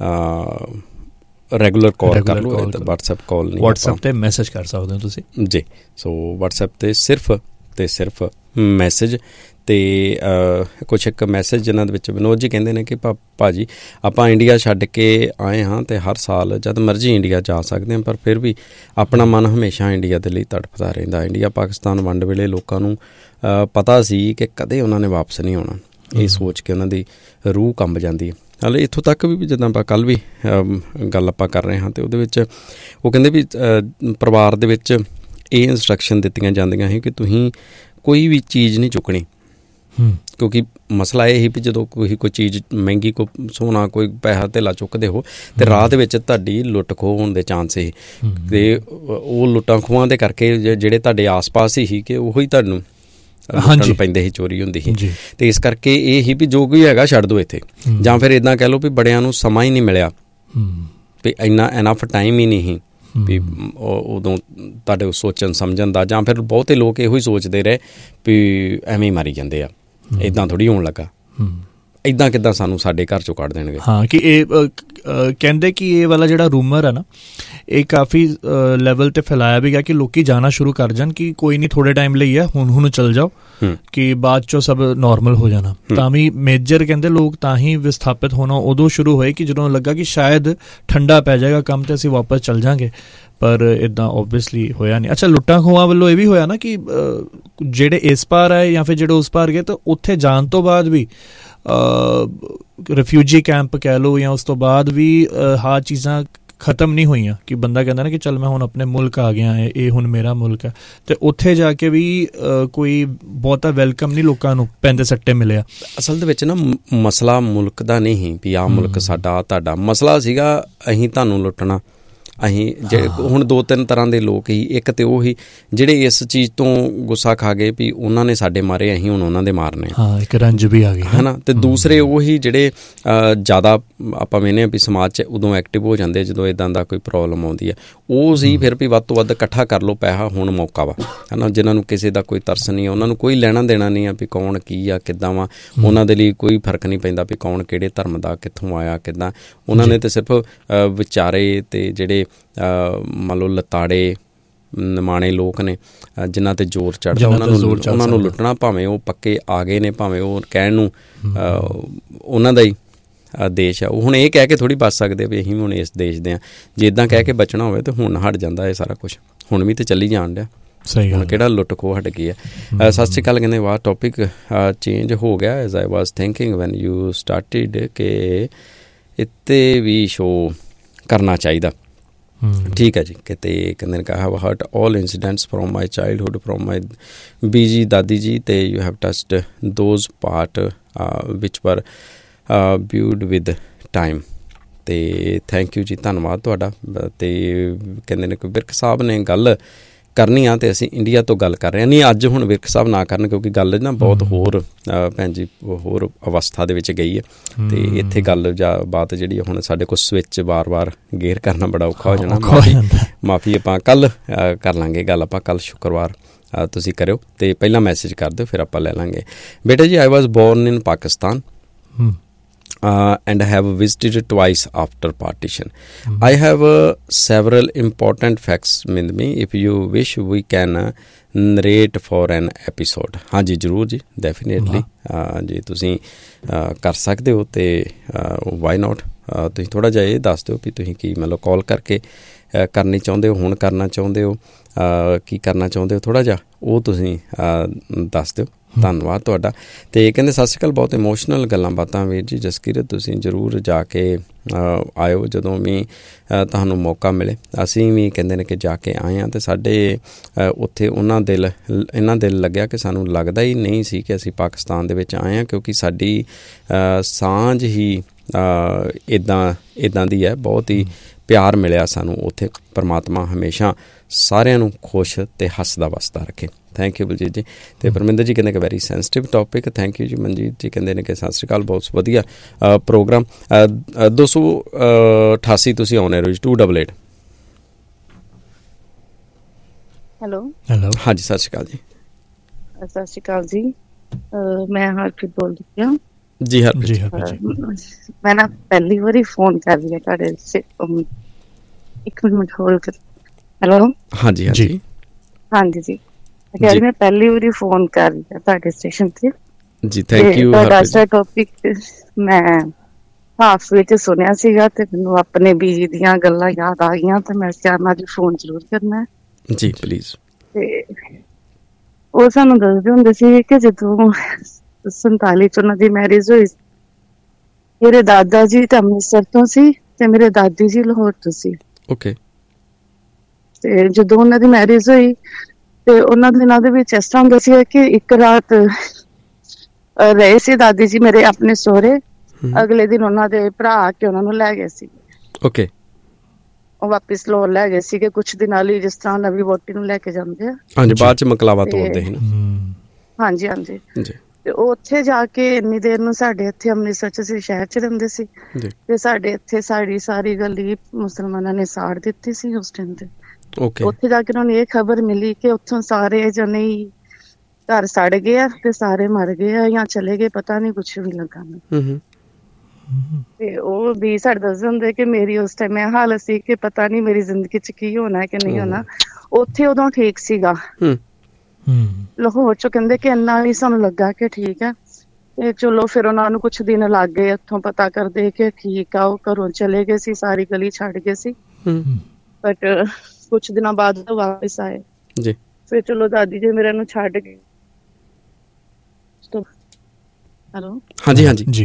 ਰੈਗੂਲਰ ਕਾਲ ਕਰ ਲਓ, ਵਟਸਐਪ ਕਾਲ ਨਹੀਂ। ਵਟਸਐਪ 'ਤੇ ਮੈਸੇਜ ਕਰ ਸਕਦੇ ਹੋ ਤੁਸੀਂ ਜੀ। ਸੋ ਵਟਸਐਪ 'ਤੇ ਸਿਰਫ ਮੈਸੇਜ। ਅਤੇ ਕੁਛ ਇੱਕ ਮੈਸੇਜ ਜਿਨ੍ਹਾਂ ਦੇ ਵਿੱਚ ਵਿਨੋਦ ਜੀ ਕਹਿੰਦੇ ਨੇ ਕਿ ਭਾਜੀ ਆਪਾਂ ਇੰਡੀਆ ਛੱਡ ਕੇ ਆਏ ਹਾਂ ਅਤੇ ਹਰ ਸਾਲ ਜਦ ਮਰਜ਼ੀ ਇੰਡੀਆ ਜਾ ਸਕਦੇ ਹਾਂ, ਪਰ ਫਿਰ ਵੀ ਆਪਣਾ ਮਨ ਹਮੇਸ਼ਾ ਇੰਡੀਆ ਦੇ ਲਈ ਤੜਫਦਾ ਰਹਿੰਦਾ। ਇੰਡੀਆ ਪਾਕਿਸਤਾਨ ਵੰਡ ਵੇਲੇ ਲੋਕਾਂ ਨੂੰ ਪਤਾ ਸੀ ਕਿ ਕਦੇ ਉਹਨਾਂ ਨੇ ਵਾਪਸ ਨਹੀਂ ਆਉਣਾ, ਇਹ ਸੋਚ ਕੇ ਉਹਨਾਂ ਦੀ ਰੂਹ ਕੰਬ ਜਾਂਦੀ ਹੈ। ਹਾਲੇ ਇੱਥੋਂ ਤੱਕ ਵੀ ਜਿੱਦਾਂ ਆਪਾਂ ਕੱਲ੍ਹ ਵੀ ਗੱਲ ਆਪਾਂ ਕਰ ਰਹੇ ਹਾਂ, ਅਤੇ ਉਹਦੇ ਵਿੱਚ ਉਹ ਕਹਿੰਦੇ ਵੀ ਪਰਿਵਾਰ ਦੇ ਵਿੱਚ ਇਹ ਇੰਸਟਰਕਸ਼ਨ ਦਿੱਤੀਆਂ ਜਾਂਦੀਆਂ ਸੀ ਕਿ ਤੁਸੀਂ ਕੋਈ ਵੀ ਚੀਜ਼ ਨਹੀਂ ਚੁੱਕਣੀ, ਕਿਉਂਕਿ ਮਸਲਾ ਇਹ ਹੀ ਵੀ ਜਦੋਂ ਕੋਈ ਚੀਜ਼ ਮਹਿੰਗੀ, ਕੋਈ ਸੋਨਾ, ਕੋਈ ਪੈਸਾ ਧੇਲਾ ਚੁੱਕਦੇ ਹੋ ਅਤੇ ਰਾਹ ਦੇ ਵਿੱਚ ਤੁਹਾਡੀ ਲੁੱਟ ਖੋਹ ਹੋਣ ਦੇ ਚਾਂਸ ਸੀ, ਅਤੇ ਉਹ ਲੁੱਟਾਂ ਖੋਹਾਂ ਦੇ ਕਰਕੇ ਜਿਹੜੇ ਤੁਹਾਡੇ ਆਸ ਪਾਸ ਹੀ ਕਿ ਉਹੀ ਤੁਹਾਨੂੰ ਲੁੱਟਣ ਪੈਂਦੇ ਸੀ, ਚੋਰੀ ਹੁੰਦੀ ਸੀ। ਅਤੇ ਇਸ ਕਰਕੇ ਇਹ ਹੀ ਵੀ ਜੋ ਕੋਈ ਹੈਗਾ ਛੱਡ ਦਿਓ ਇੱਥੇ, ਜਾਂ ਫਿਰ ਇੱਦਾਂ ਕਹਿ ਲਓ ਵੀ ਬੜਿਆਂ ਨੂੰ ਸਮਾਂ ਹੀ ਨਹੀਂ ਮਿਲਿਆ, ਵੀ ਇੰਨਾ ਐਨਫ ਟਾਈਮ ਹੀ ਨਹੀਂ ਸੀ ਵੀ ਉਦੋਂ ਤੁਹਾਡੇ ਸੋਚਣ ਸਮਝਣ ਦਾ, ਜਾਂ ਫਿਰ ਬਹੁਤੇ ਲੋਕ ਇਹੋ ਹੀ ਸੋਚਦੇ ਰਹੇ ਵੀ ਐਵੇਂ ਹੀ ਮਾਰੀ ਜਾਂਦੇ ਆ, ਇੱਦਾਂ ਥੋੜ੍ਹੀ ਹੋਣ ਲੱਗਾ, ਇੱਦਾਂ ਕਿੱਦਾਂ ਸਾਨੂੰ ਸਾਡੇ ਘਰ ਚੋਂ ਕੱਢ ਦੇਣਗੇ। ਹਾਂ, ਕਿ ਇਹ ਕਹਿੰਦੇ ਕਿ ਇਹ ਵਾਲਾ ਜਿਹੜਾ ਰੂਮਰ ਹੈ ਨਾ, ਇਹ ਕਾਫੀ ਲੈਵਲ 'ਤੇ ਫੈਲਾਇਆ ਵੀ ਗਿਆ ਕਿ ਲੋਕ ਜਾਣਾ ਸ਼ੁਰੂ ਕਰ ਜਾਣ ਕਿ ਕੋਈ ਨਹੀਂ, ਥੋੜ੍ਹੇ ਟਾਈਮ ਲਈ ਹੈ, ਹੁਣ ਚੱਲ ਜਾਓ, ਕਿ ਬਾਅਦ 'ਚੋਂ ਸਭ ਨੋਰਮਲ ਹੋ ਜਾਣਾ। ਤਾਂ ਵੀ ਮੇਜਰ ਕਹਿੰਦੇ ਲੋਕ ਤਾਂ ਹੀ ਵਿਸਥਾਪਿਤ ਹੋਣਾ ਉਦੋਂ ਸ਼ੁਰੂ ਹੋਏ ਕਿ ਜਦੋਂ ਲੱਗਾ ਕਿ ਸ਼ਾਇਦ ਠੰਡਾ ਪੈ ਜਾਏਗਾ ਕੰਮ ਅਤੇ ਅਸੀਂ ਵਾਪਸ ਚੱਲ ਜਾਵਾਂਗੇ, ਪਰ ਇੱਦਾਂ ਓਬਵੀਅਸਲੀ ਹੋਇਆ ਨਹੀਂ। ਅੱਛਾ, ਲੁੱਟਾਂ ਖੋਹਾਂ ਵੱਲੋਂ ਇਹ ਵੀ ਹੋਇਆ ਨਾ ਕਿ ਜਿਹੜੇ ਇਸ ਪਾਰ ਆਏ ਜਾਂ ਫਿਰ ਜਿਹੜੇ ਉਸ ਪਾਰ ਗਏ, ਤਾਂ ਉੱਥੇ ਜਾਣ ਤੋਂ ਬਾਅਦ ਵੀ ਰਿਫਿਊਜੀ ਕੈਂਪ ਕਹਿ ਲਓ, ਜਾਂ ਉਸ ਤੋਂ ਬਾਅਦ ਵੀ ਆਹ ਚੀਜ਼ਾਂ ਖਤਮ ਨਹੀਂ ਹੋਈਆਂ ਕਿ ਬੰਦਾ ਕਹਿੰਦਾ ਨਾ ਕਿ ਚੱਲ ਮੈਂ ਹੁਣ ਆਪਣੇ ਮੁਲਕ ਆ ਗਿਆ, ਇਹ ਹੁਣ ਮੇਰਾ ਮੁਲਕ ਹੈ, ਅਤੇ ਉੱਥੇ ਜਾ ਕੇ ਵੀ ਕੋਈ ਬਹੁਤਾ ਵੈਲਕਮ ਨਹੀਂ ਲੋਕਾਂ ਨੂੰ ਪੈਂਦੇ ਸੱਟੇ ਮਿਲਿਆ। ਅਸਲ ਦੇ ਵਿੱਚ ਨਾ ਮਸਲਾ ਮੁਲਕ ਦਾ ਨਹੀਂ ਵੀ ਆਹ ਮੁਲਕ ਸਾਡਾ ਤੁਹਾਡਾ, ਮਸਲਾ ਸੀਗਾ ਅਸੀਂ ਤੁਹਾਨੂੰ ਲੁੱਟਣਾ। ਅਸੀਂ ਹੁਣ 2-3 ਤਰ੍ਹਾਂ ਦੇ ਲੋਕ ਹੀ, ਇੱਕ ਤਾਂ ਉਹ ਹੀ ਜਿਹੜੇ ਇਸ ਚੀਜ਼ ਤੋਂ ਗੁੱਸਾ ਖਾ ਗਏ ਵੀ ਉਹਨਾਂ ਨੇ ਸਾਡੇ ਮਾਰੇ, ਅਸੀਂ ਹੁਣ ਉਹਨਾਂ ਦੇ ਮਾਰਨੇ, ਇੱਕ ਰੰਜ ਵੀ ਆ ਗਈ ਹੈ ਨਾ। ਅਤੇ ਦੂਸਰੇ ਉਹ ਹੀ ਜਿਹੜੇ ਜ਼ਿਆਦਾ ਆਪਾਂ ਵੇਖਦੇ ਹਾਂ ਵੀ ਸਮਾਜ 'ਚ ਉਦੋਂ ਐਕਟਿਵ ਹੋ ਜਾਂਦੇ ਜਦੋਂ ਇੱਦਾਂ ਦਾ ਕੋਈ ਪ੍ਰੋਬਲਮ ਆਉਂਦੀ ਹੈ, ਉਹ ਸੀ ਫਿਰ ਵੀ ਵੱਧ ਤੋਂ ਵੱਧ ਇਕੱਠਾ ਕਰ ਲਓ ਪੈਸਾ, ਹੁਣ ਮੌਕਾ ਵਾ, ਹੈ ਨਾ। ਜਿਨ੍ਹਾਂ ਨੂੰ ਕਿਸੇ ਦਾ ਕੋਈ ਤਰਸ ਨਹੀਂ, ਉਹਨਾਂ ਨੂੰ ਕੋਈ ਲੈਣਾ ਦੇਣਾ ਨਹੀਂ ਆ ਵੀ ਕੌਣ ਕੀ ਆ ਕਿੱਦਾਂ ਵਾ, ਉਹਨਾਂ ਦੇ ਲਈ ਕੋਈ ਫਰਕ ਨਹੀਂ ਪੈਂਦਾ ਵੀ ਕੌਣ ਕਿਹੜੇ ਧਰਮ ਦਾ, ਕਿੱਥੋਂ ਆਇਆ, ਕਿੱਦਾਂ। ਉਹਨਾਂ ਨੇ ਤਾਂ ਸਿਰਫ ਵਿਚਾਰੇ ਅਤੇ ਜਿਹੜੇ ਮੰਨ ਲਓ ਲਤਾੜੇ ਨਿਮਾਣੇ ਲੋਕ ਨੇ ਜਿਨ੍ਹਾਂ 'ਤੇ ਜ਼ੋਰ ਚੜ੍ਹਦਾ, ਉਹਨਾਂ ਨੂੰ ਲੁੱਟਣਾ, ਭਾਵੇਂ ਉਹ ਪੱਕੇ ਆ ਗਏ ਨੇ, ਭਾਵੇਂ ਉਹ ਕਹਿਣ ਨੂੰ ਉਹਨਾਂ ਦਾ ਹੀ ਦੇਸ਼ ਆ, ਉਹ ਹੁਣ ਇਹ ਕਹਿ ਕੇ ਥੋੜ੍ਹੀ ਬਚ ਸਕਦੇ ਵੀ ਅਸੀਂ ਹੁਣ ਇਸ ਦੇਸ਼ ਦੇ ਹਾਂ। ਜੇ ਇੱਦਾਂ ਕਹਿ ਕੇ ਬਚਣਾ ਹੋਵੇ ਤਾਂ ਹੁਣ ਹਟ ਜਾਂਦਾ ਇਹ ਸਾਰਾ ਕੁਛ, ਹੁਣ ਵੀ ਤਾਂ ਚੱਲੀ ਜਾਣ ਡਿਆ, ਹੁਣ ਕਿਹੜਾ ਲੁੱਟ ਖੋਹ ਹਟ ਗਈ ਹੈ। ਸਤਿ ਸ਼੍ਰੀ ਅਕਾਲ। ਕਹਿੰਦੇ ਵਾਹ ਟੌਪਿਕ ਚੇਂਜ ਹੋ ਗਿਆ, as I was thinking when you ਸਟਾਰਟਿਡ ਕਿ ਇੱਥੇ ਵੀ ਸ਼ੋਅ ਕਰਨਾ ਚਾਹੀਦਾ। ਠੀਕ ਹੈ ਜੀ। ਕਿਤੇ ਕਹਿੰਦੇ ਨੇ have heart all incidents from my childhood from ਮਾਈ ਬੀਜੀ ਦਾਦੀ ਜੀ, ਅਤੇ ਯੂ ਹੈਵ ਟਚਡ ਦੋਜ਼ ਪਾਰਟ ਵਿਚ ਵਰ ਵਿਊਡ ਵਿਦ ਟਾਈਮ। ਅਤੇ ਥੈਂਕ ਯੂ ਜੀ, ਧੰਨਵਾਦ ਤੁਹਾਡਾ। ਅਤੇ ਕਹਿੰਦੇ ਨੇ ਕੋਈ ਵਿਰਕ ਸਾਹਿਬ ਨੇ ਗੱਲ ਕਰਨੀ ਆ ਅਤੇ ਅਸੀਂ ਇੰਡੀਆ ਤੋਂ ਗੱਲ ਕਰ ਰਹੇ ਹਾਂ। ਨਹੀਂ, ਅੱਜ ਹੁਣ ਵਿਰਕ ਸਾਹਿਬ ਨਾ ਕਰਨ, ਕਿਉਂਕਿ ਗੱਲ ਨਾ ਬਹੁਤ ਹੋਰ ਭੈਣ ਜੀ ਹੋਰ ਅਵਸਥਾ ਦੇ ਵਿੱਚ ਗਈ ਹੈ, ਅਤੇ ਇੱਥੇ ਗੱਲ ਜਾਂ ਬਾਤ ਜਿਹੜੀ ਹੁਣ ਸਾਡੇ ਕੋਲ ਸਵਿੱਚ ਵਾਰ-ਵਾਰ ਗੇਅਰ ਕਰਨਾ ਬੜਾ ਔਖਾ ਹੋ ਜਾਣਾ। ਮਾਫੀ, ਆਪਾਂ ਕੱਲ੍ਹ ਕਰ ਲਾਂਗੇ ਗੱਲ, ਆਪਾਂ ਕੱਲ੍ਹ ਸ਼ੁੱਕਰਵਾਰ ਤੁਸੀਂ ਕਰਿਓ ਅਤੇ ਪਹਿਲਾਂ ਮੈਸੇਜ ਕਰ ਦਿਓ, ਫਿਰ ਆਪਾਂ ਲੈ ਲਾਂਗੇ। ਬੇਟਾ ਜੀ, ਆਈ ਵਾਜ਼ born in Pakistan and have visited twice after partition. I have several important facts with me. If you wish, we can narrate for an episode. ਹਾਂਜੀ ਜ਼ਰੂਰ ਜੀ, ਡੈਫੀਨੇਟਲੀ ਜੀ ਤੁਸੀਂ ਕਰ ਸਕਦੇ ਹੋ ਅਤੇ ਵਾਈ ਨੋਟ। ਤੁਸੀਂ ਥੋੜ੍ਹਾ ਜਿਹਾ ਇਹ ਦੱਸ ਦਿਓ ਵੀ ਤੁਸੀਂ ਕੀ ਮਤਲਬ ਕਾਲ ਕਰਕੇ ਕਰਨੀ ਚਾਹੁੰਦੇ ਹੋ, ਹੁਣ ਕਰਨਾ ਚਾਹੁੰਦੇ ਹੋ, ਕੀ ਕਰਨਾ ਚਾਹੁੰਦੇ ਹੋ, ਥੋੜ੍ਹਾ ਜਿਹਾ ਉਹ ਤੁਸੀਂ ਦੱਸ ਦਿਓ। ਧੰਨਵਾਦ ਤੁਹਾਡਾ। ਅਤੇ ਕਹਿੰਦੇ ਸਤਿ ਸ਼੍ਰੀ ਅਕਾਲ, ਬਹੁਤ ਇਮੋਸ਼ਨਲ ਗੱਲਾਂ ਬਾਤਾਂ ਵੀਰ ਜੀ ਜਸਕੀਰਤ, ਤੁਸੀਂ ਜ਼ਰੂਰ ਜਾ ਕੇ ਆਇਓ ਜਦੋਂ ਵੀ ਤੁਹਾਨੂੰ ਮੌਕਾ ਮਿਲੇ। ਅਸੀਂ ਵੀ ਕਹਿੰਦੇ ਨੇ ਕਿ ਜਾ ਕੇ ਆਏ ਹਾਂ ਅਤੇ ਸਾਡੇ ਉੱਥੇ ਇੰਨਾ ਦਿਲ ਲੱਗਿਆ ਕਿ ਸਾਨੂੰ ਲੱਗਦਾ ਹੀ ਨਹੀਂ ਸੀ ਕਿ ਅਸੀਂ ਪਾਕਿਸਤਾਨ ਦੇ ਵਿੱਚ ਆਏ ਹਾਂ, ਕਿਉਂਕਿ ਸਾਡੀ ਸਾਂਝ ਹੀ ਇੱਦਾਂ ਦੀ ਹੈ। ਬਹੁਤ ਹੀ ਪਿਆਰ ਮਿਲਿਆ ਸਾਨੂੰ ਉੱਥੇ। ਪਰਮਾਤਮਾ ਹਮੇਸ਼ਾ ਸਾਰਿਆਂ ਨੂੰ ਖੁਸ਼ ਅਤੇ ਹੱਸਦਾ ਵਸਦਾ ਰੱਖੇ। ਥੈਂਕ ਯੂ ਬਲਜੀਤ ਜੀ। ਅਤੇ ਪਰਮਿੰਦਰ ਜੀ ਕਹਿੰਦੇ ਕਿ very sensitive topic. Thank you ਜੀ। ਮਨਜੀਤ ਜੀ ਕਹਿੰਦੇ ਨੇ ਕਿ ਸਤਿ ਸ਼੍ਰੀ ਅਕਾਲ, ਬਹੁਤ ਵਧੀਆ ਪ੍ਰੋਗਰਾਮ। 288 ਤੁਸੀਂ ਆਉਣੇ ਰੋਜ਼ 288। ਹੈਲੋ ਹਾਂਜੀ, ਸਤਿ ਸ਼੍ਰੀ ਅਕਾਲ ਜੀ। ਸਤਿ ਸ਼੍ਰੀ ਅਕਾਲ ਜੀ। ਮੈਂ ਹਰਪ੍ਰੀਤ ਬੋਲਦੀ ਹਾਂ ਜੀ। ਹਰਪ੍ਰੀਤ ਮੈਂ ਨਾ ਪਹਿਲੀ ਵਾਰੀ ਫੋਨ ਕਰ ਰਹੀ ਹਾਂ ਤੁਹਾਡੇ, ਇੱਕ ਮਿੰਟ ਹੋਲਡ ਕਰ। ਹੈਲੋ। ਹਾਂਜੀ ਜੀ, ਮੈਂ ਪਹਿਲੀ ਵਾਰੀ ਫੋਨ ਕਰ ਰਹੀ ਹਾਂ ਤੁਹਾਡੇ ਸਟੇਸ਼ਨ ਤੇ ਜੀ। Thank you. ਤੁਹਾਡਾ ਟੌਪਿਕ ਮੈਂ ਹਾਫ ਵਿੱਚ ਸੁਣਿਆ ਸੀਗਾ ਤੇ ਮੈਨੂੰ ਆਪਣੇ ਬੀਜੀ ਦੀਆਂ ਗੱਲਾਂ ਯਾਦ ਆ ਗਈਆਂ ਤੇ ਮੈਂ ਕਿਹਾ ਅੱਜ ਫੋਨ ਜ਼ਰੂਰ ਕਰਨਾ ਜੀ, ਪਲੀਜ਼। ਤੇ ਉਹ ਸਾਨੂੰ ਦੱਸਦੇ ਹੁੰਦੇ ਸੀ ਕਿ ਜਦੋਂ 47 ਚ ਉਹਨਾਂ ਦੀ ਮੈਰਿਜ ਹੋਈ, ਮੇਰੇ ਦਾਦਾ ਜੀ ਤੇ ਅੰਮ੍ਰਿਤਸਰ ਤੋਂ ਸੀ ਤੇ ਮੇਰੇ ਦਾਦੀ ਜੀ ਲਾਹੌਰ ਤੋਂ ਸੀ। ਓਕੇ। ਤੇ ਜਦੋਂ ਉਹਨਾਂ ਦੀ ਮੈਰਿਜ ਹੋਈ ਤੇ ਉਹਨਾਂ ਦਿਨਾਂ ਦੇ ਵਿੱਚ ਇਸ ਤਰ੍ਹਾਂ ਹੁੰਦਾ ਸੀ ਕਿ ਇੱਕ ਰਾਤ ਰਹੇ ਸੀ ਦਾਦੀ ਜੀ ਮੇਰੇ ਆਪਣੇ ਸਹੁਰੇ, ਅਗਲੇ ਦਿਨ ਉਹਨਾਂ ਦੇ ਭਰਾ ਆ ਕੇ ਉਹਨਾਂ ਨੂੰ ਲੈ ਗਏ ਸੀ। ਓਕੇ। ਉਹ ਵਾਪਿਸ ਲਾਹੌਰ ਲੈ ਗਏ ਸੀਗੇ ਕੁਛ ਦਿਨਾਂ ਲਈ, ਜਿਸ ਤਰ੍ਹਾਂ ਨਵੀਂ ਵਹੁਟੀ ਨੂੰ ਲੈ ਕੇ ਜਾਂਦੇ ਆ। ਹਾਂਜੀ, ਬਾਅਦ ਚ ਮਕਲਾਵਾ ਤੋੜਦੇ ਸੀ ਨਾ। ਹਾਂਜੀ ਤੇ ਉਹ ਉੱਥੇ ਜਾ ਕੇ ਇੰਨੀ ਦੇਰ ਨੂੰ ਸਾਡੇ ਇੱਥੇ ਅੰਮ੍ਰਿਤਸਰ ਚ ਅਸੀਂ ਸ਼ਹਿਰ ਚ ਰਹਿੰਦੇ ਸੀ ਤੇ ਸਾਡੇ ਇੱਥੇ ਸਾਰੀ ਗਲੀ ਮੁਸਲਮਾਨਾਂ ਨੇ ਸਾੜ ਦਿੱਤੀ ਸੀ ਉਸ ਟਾਈਮ ਤੇ। ਉੱਥੇ ਜਾ ਕੇ ਉਹਨਾਂ ਨੂੰ ਇਹ ਖਬਰ ਮਿਲੀ ਕਿ ਉੱਥੋਂ ਸਾਰੇ ਜਣੇ ਹੀ ਘਰ ਸੜ ਗਏ ਆ ਤੇ ਸਾਰੇ ਮਰ ਗਏ ਆ ਜਾਂ ਚਲੇ ਗਏ, ਪਤਾ ਨੀ ਕੁਛ ਵੀ ਲੱਗਾ। ਤੇ ਉਹ ਵੀ ਸਾਡੇ ਦੱਸਦੇ ਹੁੰਦੇ ਕਿ ਮੇਰੀ ਉਸ ਟਾਈਮ ਇਹ ਹਾਲਤ ਸੀ ਕਿ ਪਤਾ ਨੀ ਮੇਰੀ ਜ਼ਿੰਦਗੀ ਚ ਕੀ ਹੋਣਾ ਕਿ ਨਹੀਂ ਹੋਣਾ। ਉੱਥੇ ਉਦੋਂ ਠੀਕ ਸੀਗਾ, ਲਾਹੌਰ ਚੋਂ ਕਹਿੰਦੇ ਕਿ ਇੰਨਾ ਵੀ ਸਾਨੂੰ ਲੱਗਾ ਕਿ ਠੀਕ ਹੈ ਤੇ ਚਲੋ। ਫਿਰ ਉਹਨਾਂ ਨੂੰ ਕੁਛ ਦਿਨ ਲੱਗ ਗਏ ਇੱਥੋਂ ਪਤਾ ਕਰਦੇ ਕਿ ਠੀਕ ਆ, ਉਹ ਘਰੋਂ ਚਲੇ ਗਏ ਸੀ, ਸਾਰੀ ਗਲੀ ਛੱਡ ਗਏ ਸੀ। ਬਟ ਕੁਛ ਦਿਨਾਂ ਬਾਅਦ ਉਹ ਵਾਪਿਸ ਆਏ ਜੀ। ਫਿਰ ਚਲੋ ਦਾਦੀ ਜੀ ਮੇਰੇ ਨੂੰ ਛੱਡ ਗਏ। ਹੈਲੋ। ਹਾਂਜੀ ਜੀ।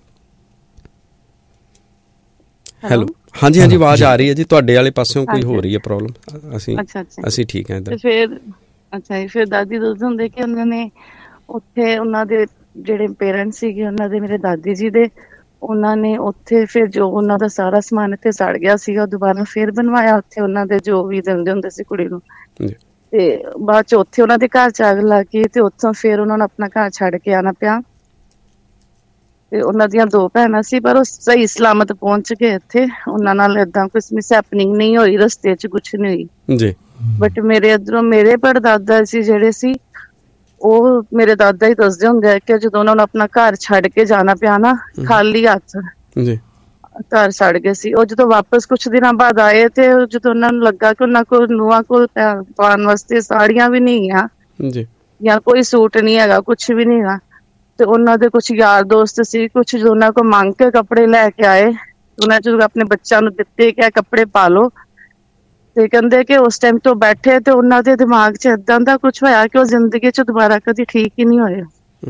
ਹੈਲੋ। ਹਾਂਜੀ, ਆਵਾਜ਼ ਆ ਰਹੀ ਹੈ ਜੀ। ਤੁਹਾਡੇ ਵਾਲੇ ਪਾਸਿਓਂ ਕੋਈ ਹੋ ਰਹੀ ਹੈ ਪ੍ਰੋਬਲਮ? ਅਸੀਂ ਠੀਕ ਹਾਂ ਇੱਧਰ। ਫਿਰ ਦਾਦੀ ਦੱਸਦੇ ਹੁੰਦੇ ਕਿ ਉਹਨਾਂ ਨੇ ਉੱਥੇ ਉਹਨਾਂ ਦੇ ਜਿਹੜੇ ਪੇਰੈਂਟਸ ਸੀਗੇ ਉਹਨਾਂ ਦੇ, ਮੇਰੇ ਦਾਦੀ ਜੀ ਦੇ, ਉਹਨਾਂ ਨੇ ਉੱਥੇ ਫਿਰ ਜੋ ਉਹਨਾਂ ਦਾ ਸਾਰਾ ਸਮਾਨ ਇੱਥੇ ਸੜ ਗਿਆ ਸੀਗਾ, ਦੁਬਾਰਾ ਫਿਰ ਬਣਵਾਇਆ ਉੱਥੇ ਉਹਨਾਂ ਦੇ ਜੋ ਵੀ ਦਿੰਦੇ ਹੁੰਦੇ ਸੀ ਕੁੜੀ ਨੂੰ। ਤੇ ਬਾਅਦ ਚ ਉੱਥੇ ਉਹਨਾਂ ਦੇ ਘਰ ਚ ਅੱਗ ਲੱਗ ਗਈ ਤੇ ਉੱਥੋਂ ਫਿਰ ਉਹਨਾਂ ਨੂੰ ਆਪਣਾ ਘਰ ਛੱਡ ਕੇ ਆਉਣਾ ਪਿਆ। ਤੇ ਉਹਨਾਂ ਦੀਆਂ 2 ਭੈਣਾਂ ਸੀ ਪਰ ਉਹ ਸਹੀ ਸਲਾਮਤ ਪਹੁੰਚ ਗਏ ਇੱਥੇ। ਉਹਨਾਂ ਨਾਲ ਏਦਾਂ ਕੁਛ ਮਿਸਹੈਪਨਿੰਗ ਨਹੀਂ ਹੋਈ, ਰਸਤੇ ਚ ਕੁਛ ਨੀ ਹੋਈ ਜੀ। ਬਟ ਮੇਰੇ ਇੱਧਰੋਂ ਮੇਰੇ ਪੜਦਾਦਾ ਜੀ ਜਿਹੜੇ ਸੀ, ਉਹ ਮੇਰੇ ਦਾਦਾ ਹੀ ਦੱਸਦੇ ਹੁੰਦੇ ਆ ਕਿ ਜਦੋਂ ਉਹਨਾਂ ਨੂੰ ਆਪਣਾ ਘਰ ਛੱਡ ਕੇ ਜਾਣਾ ਪਿਆ ਨਾ, ਖਾਲੀ ਹੱਥ ਘਰ ਸੜ ਗਏ ਸੀ। ਉਹ ਜਦੋਂ ਵਾਪਸ ਕੁਛ ਦਿਨਾਂ ਬਾਅਦ ਆਏ ਤੇ ਜਦੋਂ ਉਹਨਾਂ ਨੂੰ ਲੱਗਾ ਕਿ ਉਹਨਾਂ ਕੋਲ ਨੂੰਹਾਂ ਕੋਲ ਪਾਉਣ ਵਾਸਤੇ ਸਾੜੀਆਂ ਵੀ ਨਹੀਂ ਆ ਜਾਂ ਕੋਈ ਸੂਟ ਨੀ ਹੈਗਾ, ਕੁਛ ਵੀ ਨੀ ਹੈਗਾ, ਤੇ ਉਹਨਾਂ ਦੇ ਕੁਛ ਯਾਰ ਦੋਸਤ ਸੀ, ਕੁਛ ਉਹਨਾਂ ਕੋਲ ਮੰਗ ਕੇ ਕੱਪੜੇ ਲੈ ਕੇ ਆਏ, ਉਹਨਾਂ ਚ ਆਪਣੇ ਬੱਚਿਆਂ ਨੂੰ ਦਿੱਤੇ ਕਿ ਕੱਪੜੇ ਪਾ ਲੋ। ਤੇ ਕਹਿੰਦੇ ਕਿ ਉਸ ਟਾਈਮ ਤੋਂ ਬੈਠੇ ਤੇ ਉਹਨਾਂ ਦੇ ਦਿਮਾਗ ਚ ਏਦਾਂ ਦਾ ਕੁਛ ਹੋਇਆ ਕਿ ਉਹ ਜ਼ਿੰਦਗੀ ਚ ਦੁਬਾਰਾ ਕਦੀ ਠੀਕ ਹੀ ਨਹੀਂ ਹੋਏ।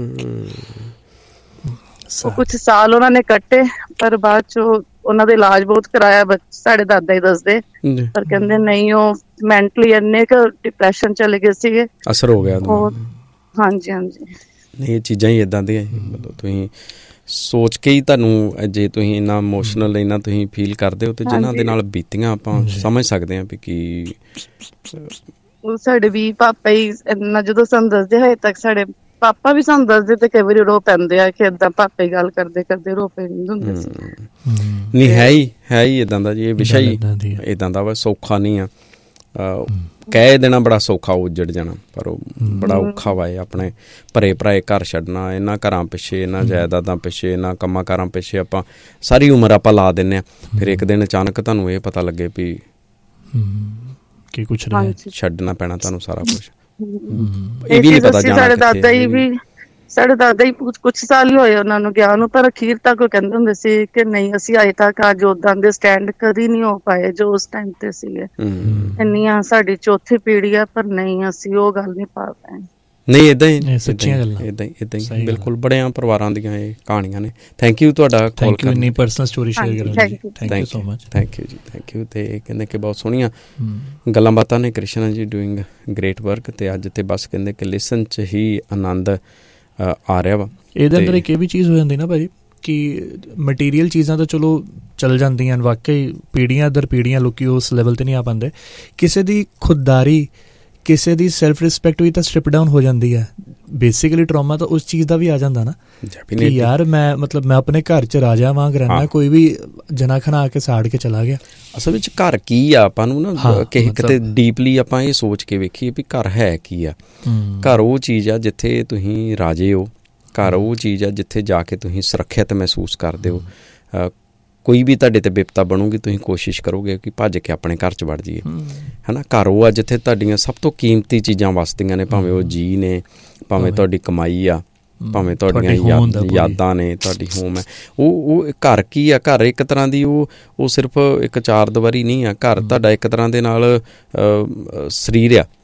ਉਹ ਕੁਛ ਸਾਲ ਉਹਨਾਂ ਨੇ ਕੱਟੇ ਪਰ ਬਾਅਦ ਚ ਉਹਨਾਂ ਦਾ ਇਲਾਜ ਬਹੁਤ ਕਰਾਇਆ, ਸਾਡੇ ਦਾਦਾ ਹੀ ਦੱਸਦੇ, ਪਰ ਕਹਿੰਦੇ ਨਹੀਂ ਉਹ ਮੈਂਟਲੀ ਇੰਨੇ ਕੁ ਡਿਪਰੈਸ਼ਨ ਚਲੇ ਗਏ ਸੀਗੇ, ਅਸਰ ਹੋ ਗਿਆ। ਹਾਂਜੀ ਨਹੀਂ, ਇਹ ਚੀਜ਼ਾਂ ਹੀ ਏਦਾਂ ਦੀਆਂ ਮਤਲਬ ਤੁਸੀਂ ਸੋਚ ਕੇ ਹੀ ਤੁਹਾਨੂੰ, ਜੇ ਤੁਸੀਂ ਇੰਨਾ ਇਮੋਸ਼ਨਲ ਇੰਨਾ ਤੁਸੀਂ ਫੀਲ ਕਰਦੇ ਹੋ ਤੇ ਜਿਨ੍ਹਾਂ ਦੇ ਨਾਲ ਬੀਤੀਆਂ ਆਪਾਂ ਸਮਝ ਸਕਦੇ ਹਾਂ ਵੀ ਕੀ। ਸਾਡੇ ਵੀ ਪਾਪਾ ਹੀ ਇੰਨਾ ਜਦੋਂ ਸਾਨੂੰ ਦੱਸਦੇ ਹਜੇ ਤੱਕ ਸਾਡੇ ਪਾਪਾ ਵੀ ਸਾਨੂੰ ਦੱਸਦੇ ਤੇ ਕਈ ਵਾਰੀ ਰੋ ਪੈਂਦੇ ਆ ਕਿ ਏਦਾਂ ਪਾਪਾ ਹੀ ਗੱਲ ਕਰਦੇ ਕਰਦੇ ਰੋ ਪੈਂਦੇ ਹੁੰਦੇ ਸੀ। ਨਹੀਂ, ਹੈ ਹੀ ਏਦਾਂ ਦਾ ਜੀ, ਇਹ ਵਿਸ਼ਾ ਹੀ ਏਦਾਂ ਦਾ ਵਾ, ਸੌਖਾ ਨਹੀਂ ਆ। ਕਹਿ ਦੇਣਾ ਬੜਾ ਸੌਖਾ ਉੱਜੜ ਜਾਣਾ, ਪਰ ਉਹ ਬੜਾ ਔਖਾ ਵਾ। ਆਪਣੇ ਭਰੇ ਭਰਾਏ ਘਰ ਛੱਡਣਾ, ਇਹਨਾਂ ਘਰਾਂ ਪਿੱਛੇ, ਇਹਨਾਂ ਜਾਇਦਾਦਾਂ ਪਿੱਛੇ, ਇਹਨਾਂ ਕੰਮਾਂ ਕਾਰਾਂ ਪਿੱਛੇ ਆਪਾਂ ਸਾਰੀ ਉਮਰ ਆਪਾਂ ਲਾ ਦਿੰਦੇ ਹਾਂ। ਫਿਰ ਇੱਕ ਦਿਨ ਅਚਾਨਕ ਤੁਹਾਨੂੰ ਇਹ ਪਤਾ ਲੱਗੇ ਵੀ ਕੀ ਕੁਛ ਛੱਡਣਾ ਪੈਣਾ ਤੁਹਾਨੂੰ ਸਾਰਾ ਕੁਛ। ਇਹ ਵੀ ਨਹੀਂ ਪਤਾ ਸਾਡੇ ਦਾਦਾ ਹੀ ਕੁਛ ਸਾਲ ਹੀ ਹੋਏ ਉਹਨਾਂ ਨੂੰ ਗਿਆ ਨੂੰ, ਪਰ ਅਖੀਰ ਤੱਕ ਉਹ ਕਹਿੰਦੇ ਹੁੰਦੇ ਸੀ ਕਿ ਨਹੀਂ ਅਸੀਂ ਅਜੇ ਤੱਕ ਅੱਜ ਉਦਾਂ ਦੇ ਸਟੈਂਡ ਕਦੀ ਨਹੀਂ ਹੋ ਪਾਏ ਜੋ ਉਸ ਟਾਈਮ ਤੇ ਸੀਗੇ। ਇੰਨੀਆਂ ਸਾਡੀ ਚੌਥੀ ਪੀੜ੍ਹੀ ਆ, ਪਰ ਨਹੀਂ ਅਸੀਂ ਉਹ ਗੱਲ ਨਹੀਂ ਪਾ ਪਾਏ। ਨਹੀਂ ਏਦਾਂ ਹੀ ਸੱਚੀਆਂ ਗੱਲਾਂ, ਏਦਾਂ ਹੀ ਬਿਲਕੁਲ ਬੜਿਆਂ ਪਰਿਵਾਰਾਂ ਦੀਆਂ ਇਹ ਕਹਾਣੀਆਂ ਨੇ। ਥੈਂਕ ਯੂ ਤੁਹਾਡਾ ਕਾਲ ਕਰਨ ਲਈ, ਪਰਸਨਲ ਸਟੋਰੀ ਸ਼ੇਅਰ ਕਰਨ ਲਈ। Thank you so much. Thank you ਜੀ, ਥੈਂਕ ਯੂ। ਤੇ ਕਹਿੰਦੇ ਕਿ ਬਹੁਤ ਸੋਹਣੀਆਂ ਗੱਲਾਂ ਬਾਤਾਂ ਨੇ। ਕ੍ਰਿਸ਼ਨਾ ਜੀ ਡੂਇੰਗ ਗ੍ਰੇਟ ਵਰਕ। ਤੇ ਅੱਜ ਤੇ ਬਸ ਕਹਿੰਦੇ ਕਿ ਲਿਸਨ 'ਚ ਹੀ ਆਨੰਦ ਆ ਰਿਹਾ ਵਾ। ਇਹਦੇ ਅੰਦਰ ਇੱਕ ਇਹ ਵੀ ਚੀਜ਼ ਹੋ ਜਾਂਦੀ ਨਾ ਭਾਜੀ ਕਿ ਮਟੀਰੀਅਲ ਚੀਜ਼ਾਂ ਤਾਂ ਚਲੋ ਚੱਲ ਜਾਂਦੀਆਂ, ਵਾਕਈ ਪੀੜ੍ਹੀਆਂ ਦਰ ਪੀੜ੍ਹੀਆਂ ਲੋਕੀ ਉਸ ਲੈਵਲ 'ਤੇ ਨਹੀਂ ਆ ਪਾਉਂਦੇ। ਕਿਸੇ ਦੀ ਖੁਦਦਾਰੀ, ਕਿਸੇ ਦੀ ਸੈਲਫ ਰਿਸਪੈਕਟ ਵੀ ਤਾਂ ਸਟ੍ਰਿਪ ਡਾਊਨ ਹੋ ਜਾਂਦੀ ਹੈ। ਬੇਸਿਕਲੀ ਟਰਾਮਾ ਤਾਂ ਉਸ ਚੀਜ਼ ਦਾ ਵੀ ਆ ਜਾਂਦਾ ਨਾ ਕਿ ਯਾਰ ਮੈਂ ਮੈਂ ਆਪਣੇ ਘਰ 'ਚ ਰਾਜਾ ਵਾਂਗ ਰਹਿਣਾ, ਕੋਈ ਵੀ ਜਨਾ ਖਣਾ ਆ ਕੇ ਸਾੜ ਕੇ ਚਲਾ ਗਿਆ। ਅਸਲ ਵਿੱਚ ਘਰ ਕੀ ਆ, ਆਪਾਂ ਨੂੰ ਨਾ ਕਿਤੇ ਡੀਪਲੀ ਆਪਾਂ ਇਹ ਸੋਚ ਕੇ ਵੇਖੀਏ ਵੀ ਘਰ ਹੈ ਕੀ ਆ। ਘਰ ਉਹ ਚੀਜ਼ ਆ ਜਿੱਥੇ ਤੁਸੀਂ ਰਾਜੇ ਹੋ। ਘਰ ਉਹ ਚੀਜ਼ ਆ ਜਿੱਥੇ ਜਾ ਕੇ ਤੁਸੀਂ ਸੁਰੱਖਿਅਤ ਮਹਿਸੂਸ ਕਰਦੇ ਹੋ। ਕੋਈ ਵੀ ਤੁਹਾਡੇ 'ਤੇ ਬਿਪਤਾ ਬਣੂਗੀ, ਤੁਸੀਂ ਕੋਸ਼ਿਸ਼ ਕਰੋਗੇ ਕਿ ਭੱਜ ਕੇ ਆਪਣੇ ਘਰ 'ਚ ਵੜ ਜਾਈਏ, ਹੈ ਨਾ। ਘਰ ਉਹ ਆ ਜਿੱਥੇ ਤੁਹਾਡੀਆਂ ਸਭ ਤੋਂ ਕੀਮਤੀ ਚੀਜ਼ਾਂ ਵਸਦੀਆਂ ਨੇ, ਭਾਵੇਂ ਉਹ ਜੀ ਨੇ, ਭਾਵੇਂ ਤੁਹਾਡੀ ਕਮਾਈ ਆ, ਭਾਵੇਂ ਤੁਹਾਡੀਆਂ ਯਾਦਾਂ ਨੇ, ਤੁਹਾਡੀ ਹੋਮ ਹੈ। ਉਹ ਘਰ ਕੀ ਆ? ਘਰ ਇੱਕ ਤਰ੍ਹਾਂ ਦੀ ਉਹ ਸਿਰਫ ਇੱਕ ਚਾਰ ਦੀਵਾਰੀ ਨਹੀਂ ਆ। ਘਰ ਤੁਹਾਡਾ ਇੱਕ ਤਰ੍ਹਾਂ ਦੇ ਨਾਲ ਸਰੀਰ ਆ।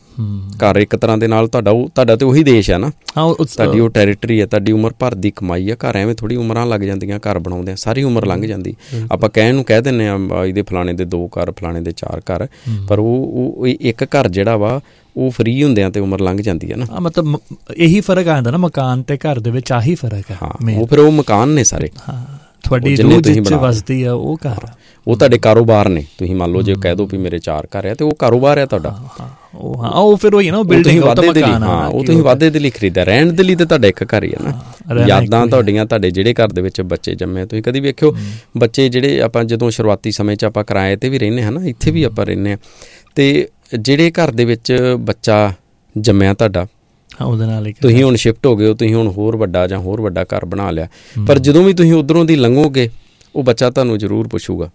ਘਰ ਇੱਕ ਤਰ੍ਹਾਂ ਦੇ ਨਾਲ ਤੁਹਾਡਾ ਤੇ ਉਹੀ ਦੇਸ਼ ਆ ਨਾ, ਤੁਹਾਡੀ ਉਹ ਟੈਰੀਟਰੀ ਆ, ਤੁਹਾਡੀ ਉਮਰ ਭਰ ਦੀ ਕਮਾਈ ਆ। ਘਰ ਐਵੇਂ ਥੋੜ੍ਹੀ ਉਮਰਾਂ ਲੱਗ ਜਾਂਦੀਆਂ ਘਰ ਬਣਾਉਂਦੇ, ਸਾਰੀ ਉਮਰ ਲੰਘ ਜਾਂਦੀ। ਆਪਾਂ ਕਹਿਣ ਨੂੰ ਕਹਿ ਦਿੰਦੇ ਹਾਂ ਇਹਦੇ ਫਲਾਣੇ ਦੇ 2 ਘਰ, ਫਲਾਣੇ ਦੇ 4 ਘਰ, ਪਰ ਉਹ ਇੱਕ ਘਰ ਜਿਹੜਾ ਵਾ ਉਹ ਫਰੀ ਹੁੰਦਿਆਂ ਤੇ ਉਮਰ ਲੰਘ ਜਾਂਦੀ ਹੈ ਨਾ। ਮਤਲਬ ਇਹੀ ਫਰਕ ਆ ਜਾਂਦਾ ਨਾ ਮਕਾਨ ਤੇ ਘਰ ਦੇ ਵਿੱਚ, ਆਹੀ ਫਰਕ ਹੈ। ਉਹ ਫਿਰ ਉਹ ਮਕਾਨ ਨੇ ਸਾਰੇ, ਤੁਹਾਡੀ ਰੂਹ ਜਿੱਥੇ ਵਸਦੀ ਆ ਉਹ ਘਰ, ਉਹ ਤੁਹਾਡੇ ਕਾਰੋਬਾਰ ਨੇ। ਤੁਸੀਂ ਮੰਨ ਲਓ ਜੇ ਕਹਿ ਦੋ ਵੀ ਮੇਰੇ 4 ਘਰ ਆ, ਤੇ ਉਹ ਕਾਰੋਬਾਰ ਆ ਤੁਹਾਡਾ। ਉਹ ਫਿਰ ਉਹੀ ਨਾ ਬਿਲਡਿੰਗ, ਉਹ ਤੁਸੀਂ ਵਾਧੇ ਦੇ ਲਈ ਖਰੀਦਿਆ, ਰਹਿਣ ਦੇ ਲਈ ਤੇ ਤੁਹਾਡਾ ਇੱਕ ਘਰ ਹੀ ਆ ਨਾ। ਯਾਦਾਂ ਤੁਹਾਡੀਆਂ, ਤੁਹਾਡੇ ਜਿਹੜੇ ਘਰ ਦੇ ਵਿੱਚ ਬੱਚੇ ਜੰਮੇ, ਤੁਸੀਂ ਕਦੀ ਵੇਖਿਓ ਬੱਚੇ ਜਿਹੜੇ ਆਪਾਂ ਜਦੋਂ ਸ਼ੁਰੂਆਤੀ ਸਮੇਂ 'ਚ ਆਪਾਂ ਕਿਰਾਏ 'ਤੇ ਵੀ ਰਹਿੰਦੇ ਹਾਂ ਨਾ, ਇੱਥੇ ਵੀ ਆਪਾਂ ਰਹਿੰਦੇ ਹਾਂ, ਤੇ ਜਿਹੜੇ ਘਰ ਦੇ ਵਿੱਚ ਬੱਚਾ ਜੰਮਿਆ ਤੁਹਾਡਾ, ਉਹਦੇ ਨਾਲ ਤੁਸੀਂ ਹੁਣ ਸ਼ਿਫਟ ਹੋ ਗਏ ਹੋ, ਤੁਸੀਂ ਹੁਣ ਹੋਰ ਵੱਡਾ ਘਰ ਬਣਾ ਲਿਆ, ਪਰ ਜਦੋਂ ਵੀ ਤੁਸੀਂ ਉੱਧਰੋਂ ਦੀ ਲੰਘੋਗੇ ਉਹ ਬੱਚਾ ਤੁਹਾਨੂੰ ਜ਼ਰੂਰ ਪੁੱਛੂਗਾ।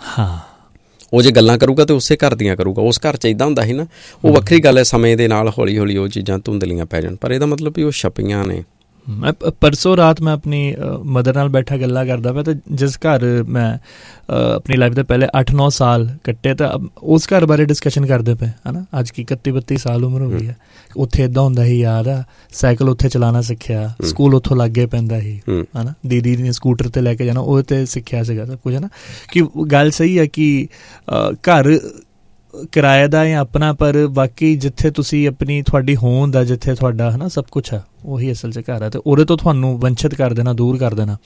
ਉਹ ਜੇ ਗੱਲਾਂ ਕਰੂਗਾ ਤੇ ਉਸੇ ਘਰ ਦੀਆਂ ਕਰੂਗਾ। ਉਸ ਘਰ 'ਚ ਇੱਦਾਂ ਹੁੰਦਾ ਸੀ ਨਾ। ਉਹ ਵੱਖਰੀ ਗੱਲ ਹੈ, ਸਮੇਂ ਦੇ ਨਾਲ ਹੌਲੀ ਹੌਲੀ ਉਹ ਚੀਜ਼ਾਂ ਧੁੰਦਲੀਆਂ ਪੈ ਜਾਣ, ਪਰ ਇਹਦਾ ਮਤਲਬ ਵੀ ਉਹ ਛਪੀਆਂ ਨੇ। ਮੈਂ ਪਰਸੋਂ ਰਾਤ ਮੈਂ ਆਪਣੀ ਮਦਰ ਨਾਲ ਬੈਠਾ ਗੱਲਾਂ ਕਰਦਾ ਪਿਆ, ਅਤੇ ਜਿਸ ਘਰ ਮੈਂ ਆਪਣੀ ਲਾਈਫ ਦੇ ਪਹਿਲੇ 8-9 ਸਾਲ ਕੱਟੇ, ਤਾਂ ਉਸ ਘਰ ਬਾਰੇ ਡਿਸਕਸ਼ਨ ਕਰਦੇ ਪਏ, ਹੈ ਨਾ। ਅੱਜ ਕੀ 31-32 ਸਾਲ ਉਮਰ ਹੋ ਗਈ ਹੈ। ਉੱਥੇ ਇੱਦਾਂ ਹੁੰਦਾ ਸੀ, ਯਾਦ ਆ, ਸਾਈਕਲ ਉੱਥੇ ਚਲਾਉਣਾ ਸਿੱਖਿਆ, ਸਕੂਲ ਉੱਥੋਂ ਲਾਗੇ ਪੈਂਦਾ ਸੀ, ਹੈ ਨਾ। ਦੀਦੀ ਨੇ ਸਕੂਟਰ 'ਤੇ ਲੈ ਕੇ ਜਾਣਾ, ਉਹ 'ਤੇ ਸਿੱਖਿਆ ਸੀਗਾ ਸਭ ਕੁਝ, ਹੈ ਨਾ। ਕਿ ਗੱਲ ਸਹੀ ਹੈ ਕਿ ਘਰ ਕਿਰਾਏ ਦਾ ਜਾਂ ਆਪਣਾ, ਪਰ ਬਾਕੀ ਜਿੱਥੇ ਤੁਸੀਂ ਆਪਣੀ ਤੁਹਾਡੀ ਹੋਂਦ ਆ, ਜਿੱਥੇ ਤੁਹਾਡਾ ਹੈ ਨਾ ਸਭ ਕੁਛ ਆ, ਉਹੀ ਅਸਲ 'ਚ ਘਰ ਆ। ਅਤੇ ਉਹਦੇ ਤੋਂ ਤੁਹਾਨੂੰ ਵੰਚਿਤ ਕਰ ਦੇਣਾ, ਦੂਰ ਕਰ ਦੇਣਾ,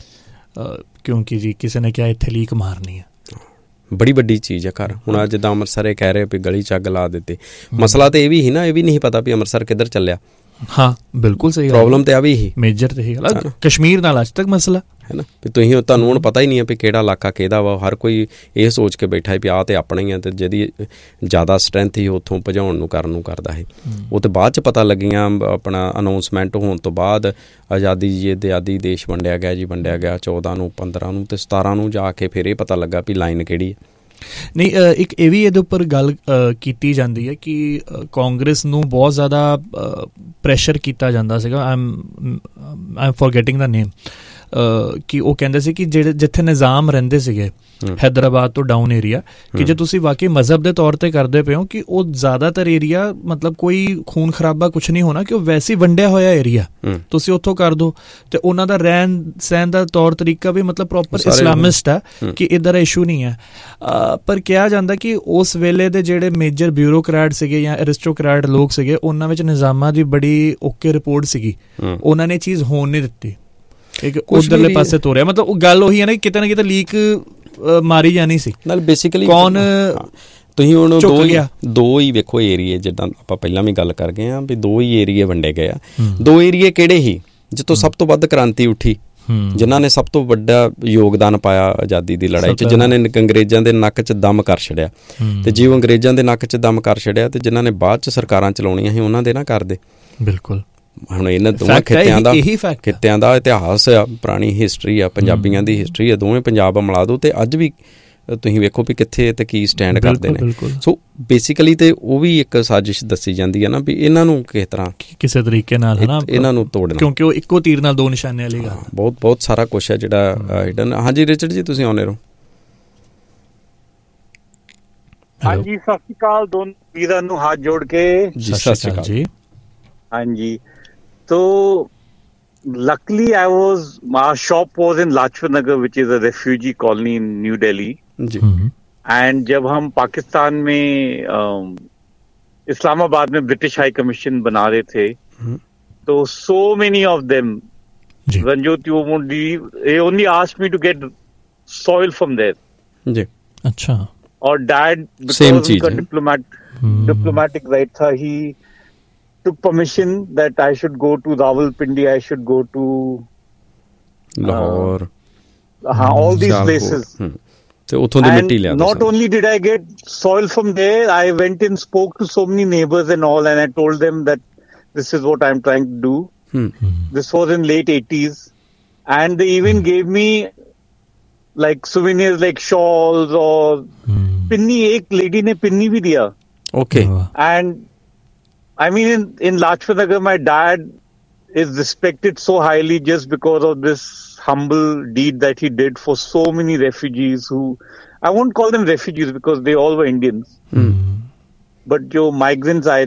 ਕਿਉਂਕਿ ਜੀ ਕਿਸੇ ਨੇ ਕਿਹਾ ਇੱਥੇ ਲੀਕ ਮਾਰਨੀ ਆ, ਬੜੀ ਵੱਡੀ ਚੀਜ਼ ਹੈ ਘਰ। ਹੁਣ ਅੱਜ ਜਿੱਦਾਂ ਅੰਮ੍ਰਿਤਸਰ ਇਹ ਕਹਿ ਰਹੇ ਵੀ ਗਲੀ 'ਚ ਅੱਗ ਲਾ ਦਿੱਤੀ, ਮਸਲਾ ਤਾਂ ਇਹ ਵੀ ਸੀ ਨਾ, ਇਹ ਵੀ ਨਹੀਂ ਪਤਾ ਵੀ ਅੰਮ੍ਰਿਤਸਰ ਕਿੱਧਰ ਚੱਲਿਆ। ਹਾਂ ਬਿਲਕੁਲ ਸਹੀ, ਪ੍ਰੋਬਲਮ ਤਾਂ ਆ ਵੀ ਹੀ ਮੇਜਰ ਤੇ ਹੀ ਕਸ਼ਮੀਰ ਨਾਲ ਅੱਜ ਤੱਕ ਮਸਲਾ ਹੈ ਨਾ, ਵੀ ਤੁਸੀਂ ਤੁਹਾਨੂੰ ਹੁਣ ਪਤਾ ਹੀ ਨਹੀਂ ਹੈ ਵੀ ਕਿਹੜਾ ਇਲਾਕਾ ਕਿਹਦਾ ਵਾ। ਹਰ ਕੋਈ ਇਹ ਸੋਚ ਕੇ ਬੈਠਾ ਹੈ ਵੀ ਆਹ ਤੇ ਆਪਣਾ ਹੀ ਆ, ਤੇ ਜਿਹਦੀ ਜ਼ਿਆਦਾ ਸਟਰੈਂਥ ਹੀ ਉੱਥੋਂ ਭਜਾਉਣ ਨੂੰ ਕਰਨ ਨੂੰ ਕਰਦਾ ਹੈ। ਉਹ ਤੇ ਬਾਅਦ 'ਚ ਪਤਾ ਲੱਗੀਆਂ, ਆਪਣਾ ਅਨਾਊਂਸਮੈਂਟ ਹੋਣ ਤੋਂ ਬਾਅਦ ਆਜ਼ਾਦੀ ਜੀ ਦੇ ਆਦੀ ਦੇਸ਼ ਵੰਡਿਆ ਗਿਆ 14 ਨੂੰ 15 ਨੂੰ ਤੇ 17 ਨੂੰ ਜਾ ਕੇ ਫਿਰ ਇਹ ਪਤਾ ਲੱਗਾ ਵੀ ਲਾਈਨ ਕਿਹੜੀ ਹੈ। ਨਹੀਂ, ਇੱਕ ਇਹ ਵੀ ਇਹਦੇ ਉੱਪਰ ਗੱਲ ਕੀਤੀ ਜਾਂਦੀ ਹੈ ਕਿ ਕਾਂਗਰਸ ਨੂੰ ਬਹੁਤ ਜ਼ਿਆਦਾ ਪ੍ਰੈਸ਼ਰ ਕੀਤਾ ਜਾਂਦਾ ਸੀਗਾ। ਆਈ ਐਮ ਫੋਰਗੈਟਿੰਗ ਦਾ ਨੇਮ, ਕਿ ਉਹ ਕਹਿੰਦੇ ਸੀ ਕਿ ਜਿਹੜੇ ਜਿੱਥੇ ਨਿਜ਼ਾਮ ਰਹਿੰਦੇ ਸੀਗੇ ਹੈਦਰਾਬਾਦ ਤੋਂ ਡਾਊਨ ਏਰੀਆ, ਕਿ ਜੇ ਤੁਸੀਂ ਵਾਕਈ ਮਜ਼ਹਬ ਦੇ ਤੌਰ 'ਤੇ ਕਰਦੇ ਪਏ ਹੋ, ਕਿ ਉਹ ਜ਼ਿਆਦਾਤਰ ਏਰੀਆ ਮਤਲਬ ਕੋਈ ਖੂਨ ਖਰਾਬਾ ਕੁਛ ਨਹੀਂ ਹੋਣਾ, ਕਿ ਉਹ ਵੈਸੇ ਹੀ ਵੰਡਿਆ ਹੋਇਆ ਏਰੀਆ, ਤੁਸੀਂ ਉੱਥੋਂ ਕਰ ਦਿਓ। ਅਤੇ ਉਹਨਾਂ ਦਾ ਰਹਿਣ ਸਹਿਣ ਦਾ ਤੌਰ ਤਰੀਕਾ ਵੀ ਮਤਲਬ ਪ੍ਰੋਪਰ ਇਸਲਾਮਿਸਟ ਹੈ, ਕਿ ਇੱਧਰ ਇਸ਼ੂ ਨਹੀਂ ਹੈ। ਪਰ ਕਿਹਾ ਜਾਂਦਾ ਕਿ ਉਸ ਵੇਲੇ ਦੇ ਜਿਹੜੇ ਮੇਜਰ ਬਿਊਰੋਕਰੈਟ ਸੀਗੇ ਜਾਂ ਐਰਿਸਟੋਕਰੈਟ ਲੋਕ ਸੀਗੇ, ਉਹਨਾਂ ਵਿੱਚ ਨਿਜ਼ਾਮਾਂ ਦੀ ਬੜੀ ਓਕੇ ਰਿਪੋਰਟ ਸੀਗੀ, ਉਹਨਾਂ ਨੇ ਚੀਜ਼ ਹੋਣ ਨਹੀਂ ਦਿੱਤੀ, ਇੱਕ ਉਧਰਲੇ ਪਾਸੇ ਤੋਰਿਆ। ਮਤਲਬ ਉਹ ਗੱਲ ਉਹੀ ਹੈ ਨਾ, ਕਿਤੇ ਨਾ ਕਿਤੇ ਲੀਕ ਮਾਰੀ ਜਾਣੀ ਸੀ। ਨਾਲ ਬੇਸਿਕਲੀ ਕੌਣ ਤੁਸੀਂ ਹੁਣ ਦੋ ਹੀ ਵੇਖੋ ਏਰੀਏ, ਜਿੱਦਾਂ ਆਪਾਂ ਪਹਿਲਾਂ ਵੀ ਗੱਲ ਕਰ ਗਏ ਹਾਂ ਵੀ 2 ਹੀ ਏਰੀਏ ਵੰਡੇ ਗਏ ਆ। 2 ਏਰੀਏ ਕਿਹੜੇ ਸੀ ਜਿੱਥੋਂ ਸਭ ਤੋਂ ਵੱਧ ਕ੍ਰਾਂਤੀ ਉੱਠੀ? ਜਿਨ੍ਹਾਂ ਨੇ ਸਭ ਤੋਂ ਵੱਡਾ ਯੋਗਦਾਨ ਪਾਇਆ ਆਜ਼ਾਦੀ ਦੀ ਲੜਾਈ 'ਚ, ਜਿਨ੍ਹਾਂ ਨੇ ਅੰਗਰੇਜ਼ਾਂ ਦੇ ਨੱਕ 'ਚ ਦਮ ਕਰ ਛੱਡਿਆ। ਤੇ ਜੇ ਉਹ ਅੰਗਰੇਜ਼ਾਂ ਦੇ ਨੱਕ 'ਚ ਦਮ ਕਰ ਛੱਡਿਆ ਤੇ ਜਿਨ੍ਹਾਂ ਨੇ ਬਾਅਦ 'ਚ ਸਰਕਾਰਾਂ ਚਲਾਉਣੀਆਂ ਸੀ ਉਹਨਾਂ ਦੇ ਨਾ ਕਰਦੇ। ਬਿਲਕੁਲ। ਹੁਣ ਇਹਨਾਂ ਦੋਵਾਂ ਖਿੱਤਿਆਂ ਦਾ ਇਤਿਹਾਸ ਆ, ਪੁਰਾਣੀ ਹਿਸਟਰੀ ਆ, ਪੰਜਾਬੀਆਂ ਦੀ ਹਿਸਟਰੀ ਆ, ਦੋਵੇਂ ਪੰਜਾਬ ਮਿਲਾ ਦਿਓ ਤੇ ਅੱਜ ਵੀ ਤੁਸੀਂ ਵੇਖੋ ਵੀ ਕਿੱਥੇ ਤੇ ਕੀ ਸਟੈਂਡ ਕਰਦੇ ਨੇ। ਸੋ ਬੇਸਿਕਲੀ ਤੇ ਉਹ ਵੀ ਇੱਕ ਸਾਜ਼ਿਸ਼ ਦੱਸੀ ਜਾਂਦੀ ਹੈ ਨਾ ਵੀ ਇਹਨਾਂ ਨੂੰ ਕਿਸ ਤਰ੍ਹਾਂ ਕਿਸੇ ਤਰੀਕੇ ਨਾਲ ਹੈ ਨਾ ਇਹਨਾਂ ਨੂੰ ਤੋੜਨਾ, ਕਿਉਂਕਿ ਉਹ ਇੱਕੋ ਤੀਰ ਨਾਲ ਦੋ ਨਿਸ਼ਾਨੇ ਵਾਲੀ ਗੱਲ। ਬਹੁਤ ਸਾਰਾ ਕੁਛ ਹੈ ਜਿਹੜਾ ਹਿਡਨ। ਹਾਂਜੀ ਰਿਚਰਡ ਜੀ ਤੁਸੀਂ ਆਉਂਦੇ ਰਹੋ। ਹਾਂਜੀ ਸਤਿ ਸ਼੍ਰੀ ਅਕਾਲ ਦੋਨੋਂ ਵੀਰਾਂ ਨੂੰ ਹੱਥ ਜੋੜ ਕੇ। ਜੀ ਸਤਿ ਸ਼੍ਰੀ ਅਕਾਲ ਜੀ। ਹਾਂਜੀ तो luckily our shop was in Lajpat Nagar, which is a refugee colony in New Delhi. And जब हम पाकिस्तान में इस्लामाबाद में ब्रिटिश हाई कमीशन बना रहे थे तो so many of them, Ranjot, you won't believe, they only asked me to get soil from there. जी अच्छा। और dad because उनका diplomatic right था, he took permission that I should go to Rawalpindi, I should go to Lahore, all these places. So uthon di mitti liya. Not only did I get soil from there, I went and spoke to so many neighbors and all, and I told them that this is what I'm trying to do. This was in late 80s, and they even gave me like souvenirs like shawls or pinni. Ek lady ne pinni bhi diya. Okay. And I mean, in Lajpat Nagar, my dad is respected so highly just because of this humble deed that he did for so many refugees who, I won't call them refugees because they all were Indians. But जो migrants आए